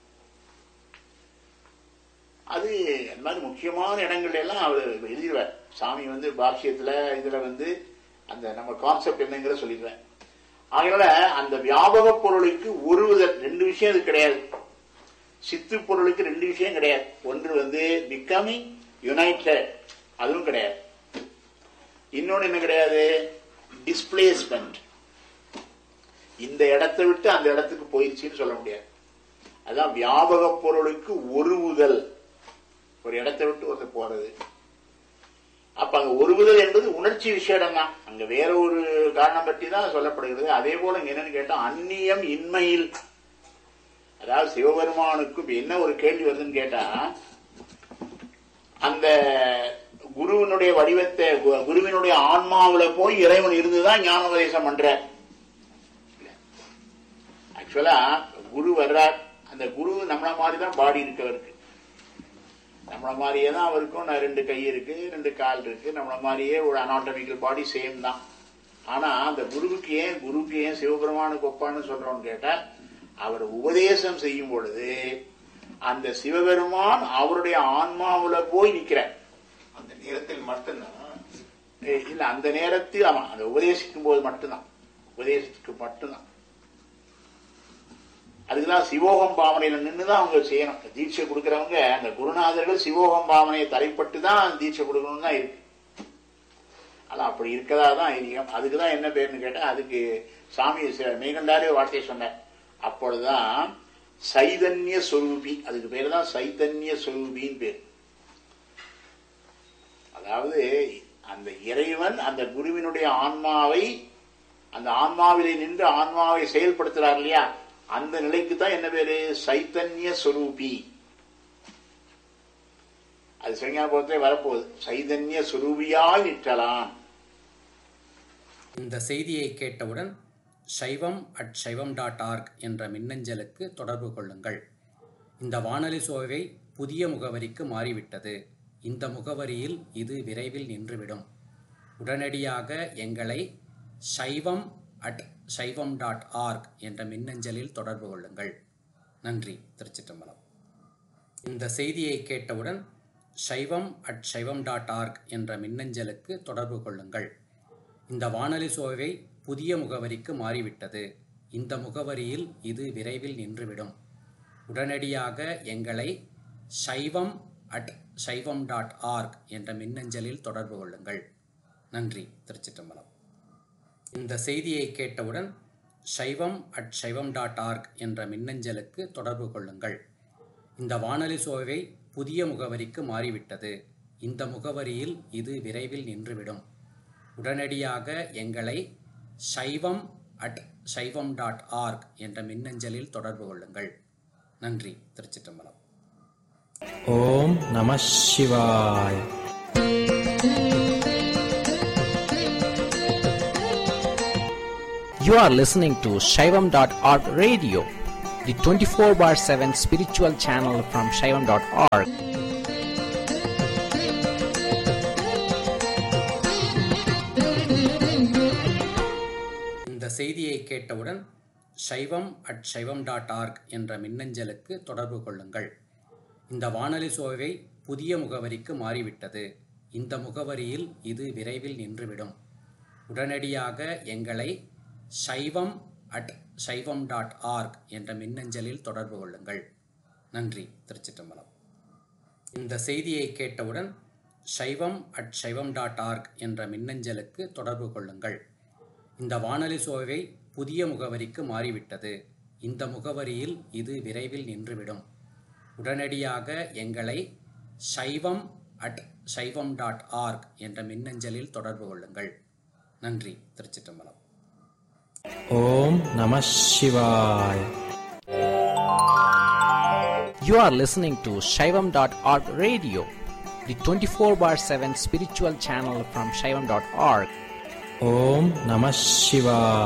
அது அந்த மாதிரி முக்கியமான இடங்கள்ல எல்லாம் அவர் எழுதிடுவார். சாமி வந்து பாஷ்யத்துல இதுல வந்து அந்த நம்ம கான்செப்ட் என்னங்கிற சொல்லிடுவேன். அதனால அந்த வியாபக பொருளுக்கு ஒருவித ரெண்டு விஷயம் அது கிடையாது. சித்து பொருளுக்கு ரெண்டு விஷயம் கிடையாது. ஒன்று வந்து பிகமிங் யுனைடெட், அதுவும் கிடையாது. இன்னொன்னு என்ன கிடையாது? டிஸ்பிளேஸ்மெண்ட். இந்த இடத்தை விட்டு அந்த இடத்துக்கு போயிடுச்சுன்னு சொல்ல முடியாது. அதான் வியாபக பொருளுக்கு ஒருவுதல், ஒரு இடத்தை விட்டு ஒருத்தர் போறது. அப்ப அங்க ஒருவுதல் என்பது உணர்ச்சி விஷயம் தான். அங்க வேற ஒரு காரணம் பற்றி தான் சொல்லப்படுகிறது. அதே போல என்னன்னு கேட்டா அந்நியம் இன்மையில், அதாவது சிவபெருமானுக்கு என்ன ஒரு கேள்வி வருதுன்னு கேட்டா, அந்த குருவினுடைய வடிவத்தை குருவினுடைய ஆன்மாவில போய் இறைவன் இருந்துதான் ஞானோபதேசம் பண்ற. ஆக்சுவலா குரு வர்றார், அந்த குரு நம்மள மாதிரிதான் பாடி இருக்கவருக்கு, நம்மள மாதிரியே தான் அவருக்கும் ரெண்டு கை இருக்கு, ரெண்டு கால் இருக்கு, நம்மள மாதிரியே ஒரு அனாட்டமிக்கல் பாடி சேம் தான். ஆனா அந்த குருவுக்கு ஏன் குருவுக்கு ஏன் சிவபெருமானுக்கு ஒப்பான்னு சொல்றோம்னு கேட்டா, அவர் உபதேசம் செய்யும் பொழுது அந்த சிவபெருமான் அவருடைய ஆன்மாவுல போய் நிக்கிறார். அந்த நேரத்தில் மட்டும்தான் இல்ல, அந்த நேரத்தில் ஆமா, அந்த உபதேசிக்கும் போது மட்டும்தான், உபதேசத்துக்கு மட்டும்தான். அதுக்குதான் சிவோகம் பாவனையில நின்றுதான் அவங்க செய்யணும். தீட்சை கொடுக்கறவங்க அந்த குருநாதர்கள் சிவோகம் பாவனையை தலைப்பட்டு தான் தீட்சை கொடுக்கணும் தான் இருக்கு. ஆனா அப்படி இருக்கதா தான் ஐதீகம். அதுக்குதான் என்ன பேருன்னு கேட்டா, அதுக்கு சாமி மெய்கண்டாரே வார்த்தையை சொன்னார். அப்பொழுதுதான் சைதன்ய சொரூபி, அதுக்கு பேரு தான் சைதன்ய சொரூபின்னு பேர். அதாவது அந்த இறைவன் அந்த குருவினுடைய ஆன்மாவை, அந்த ஆன்மாவிலே நின்று ஆன்மாவை செயல்படுத்துறார் இல்லையா, அந்த நிலைக்கு தான் என்ன பேரு? சைதன்ய சொரூபி. அது சிவஞானபோதத்திலே வரப்போகுது. சைதன்ய சொரூபியாய் நிற்றலாம். இந்த செய்தியை கேட்டவுடன் சைவம் அட் சைவம் டாட் ஆர்க் என்ற மின்னஞ்சலுக்கு தொடர்பு கொள்ளுங்கள். இந்த வானொலி சோவை புதிய முகவரிக்கு மாறிவிட்டது. இந்த முகவரியில் இது விரைவில் நின்றுவிடும். உடனடியாக எங்களை சைவம் அட் சைவம் டாட் ஆர்க் என்ற மின்னஞ்சலில் தொடர்பு கொள்ளுங்கள். நன்றி. திருச்சிற்றம்பலம். இந்த செய்தியை கேட்டவுடன் சைவம் அட் சைவம் டாட் ஆர்க் என்ற மின்னஞ்சலுக்கு தொடர்பு கொள்ளுங்கள். இந்த வானொலி சோவை புதிய முகவரிக்கு மாறிவிட்டது. இந்த முகவரியில் இது விரைவில் நின்றுவிடும். உடனடியாக எங்களை சைவம் அட் சைவம் டாட் ஆர்க் என்ற மின்னஞ்சலில் தொடர்பு கொள்ளுங்கள். நன்றி. திருச்சிற்றம்பலம். இந்த செய்தியை கேட்டவுடன் சைவம் அட் சைவம் டாட் ஆர்க் என்ற மின்னஞ்சலுக்கு தொடர்பு கொள்ளுங்கள். இந்த வானொலி சோவை புதிய முகவரிக்கு மாறிவிட்டது. இந்த முகவரியில் இது விரைவில் நின்றுவிடும். உடனடியாக எங்களை சைவம் அட் சைவம் டாட் ஆர்க் என்ற மின்னஞ்சலில் தொடர்பு கொள்ளுங்கள். நன்றி. திருச்சிற்றம்பலம். ஓம் நம சிவாய். You are listening to Shaivam dot org radio, the twenty-four bar seven spiritual channel from Shaivam dot org. இந்த செய்தியை கேட்டவுடன் சைவம் அட் சைவம் டாட் ஆர்க் என்ற மின்னஞ்சலுக்கு தொடர்பு கொள்ளுங்கள். இந்த வானொலி சோவை புதிய முகவரிக்கு மாறிவிட்டது. இந்த முகவரியில் இது விரைவில் நின்றுவிடும். உடனடியாக எங்களை சைவம் அட் சைவம் டாட் ஆர்க் என்ற மின்னஞ்சலில் தொடர்பு கொள்ளுங்கள். நன்றி. திருச்சிற்றம்பலம். இந்த செய்தியை கேட்டவுடன் சைவம் அட் சைவம் டாட் ஆர்க் என்ற மின்னஞ்சலுக்கு தொடர்பு கொள்ளுங்கள். இந்த வானொலி சோவை புதிய முகவரிக்கு மாறிவிட்டது. இந்த முகவரியில் இது விரைவில் நின்றுவிடும். உடனடியாக எங்களை சைவம் அட் சைவம் டாட் ஆர்க் என்ற மின்னஞ்சலில் தொடர்பு கொள்ளுங்கள். நன்றி. திருச்சிற்றம்பலம். ஓம் நம சிவாய். You are listening to Shaivam dot org radio, the twenty-four bar seven spiritual channel from Shaivam dot org. Om Namah Shivaya.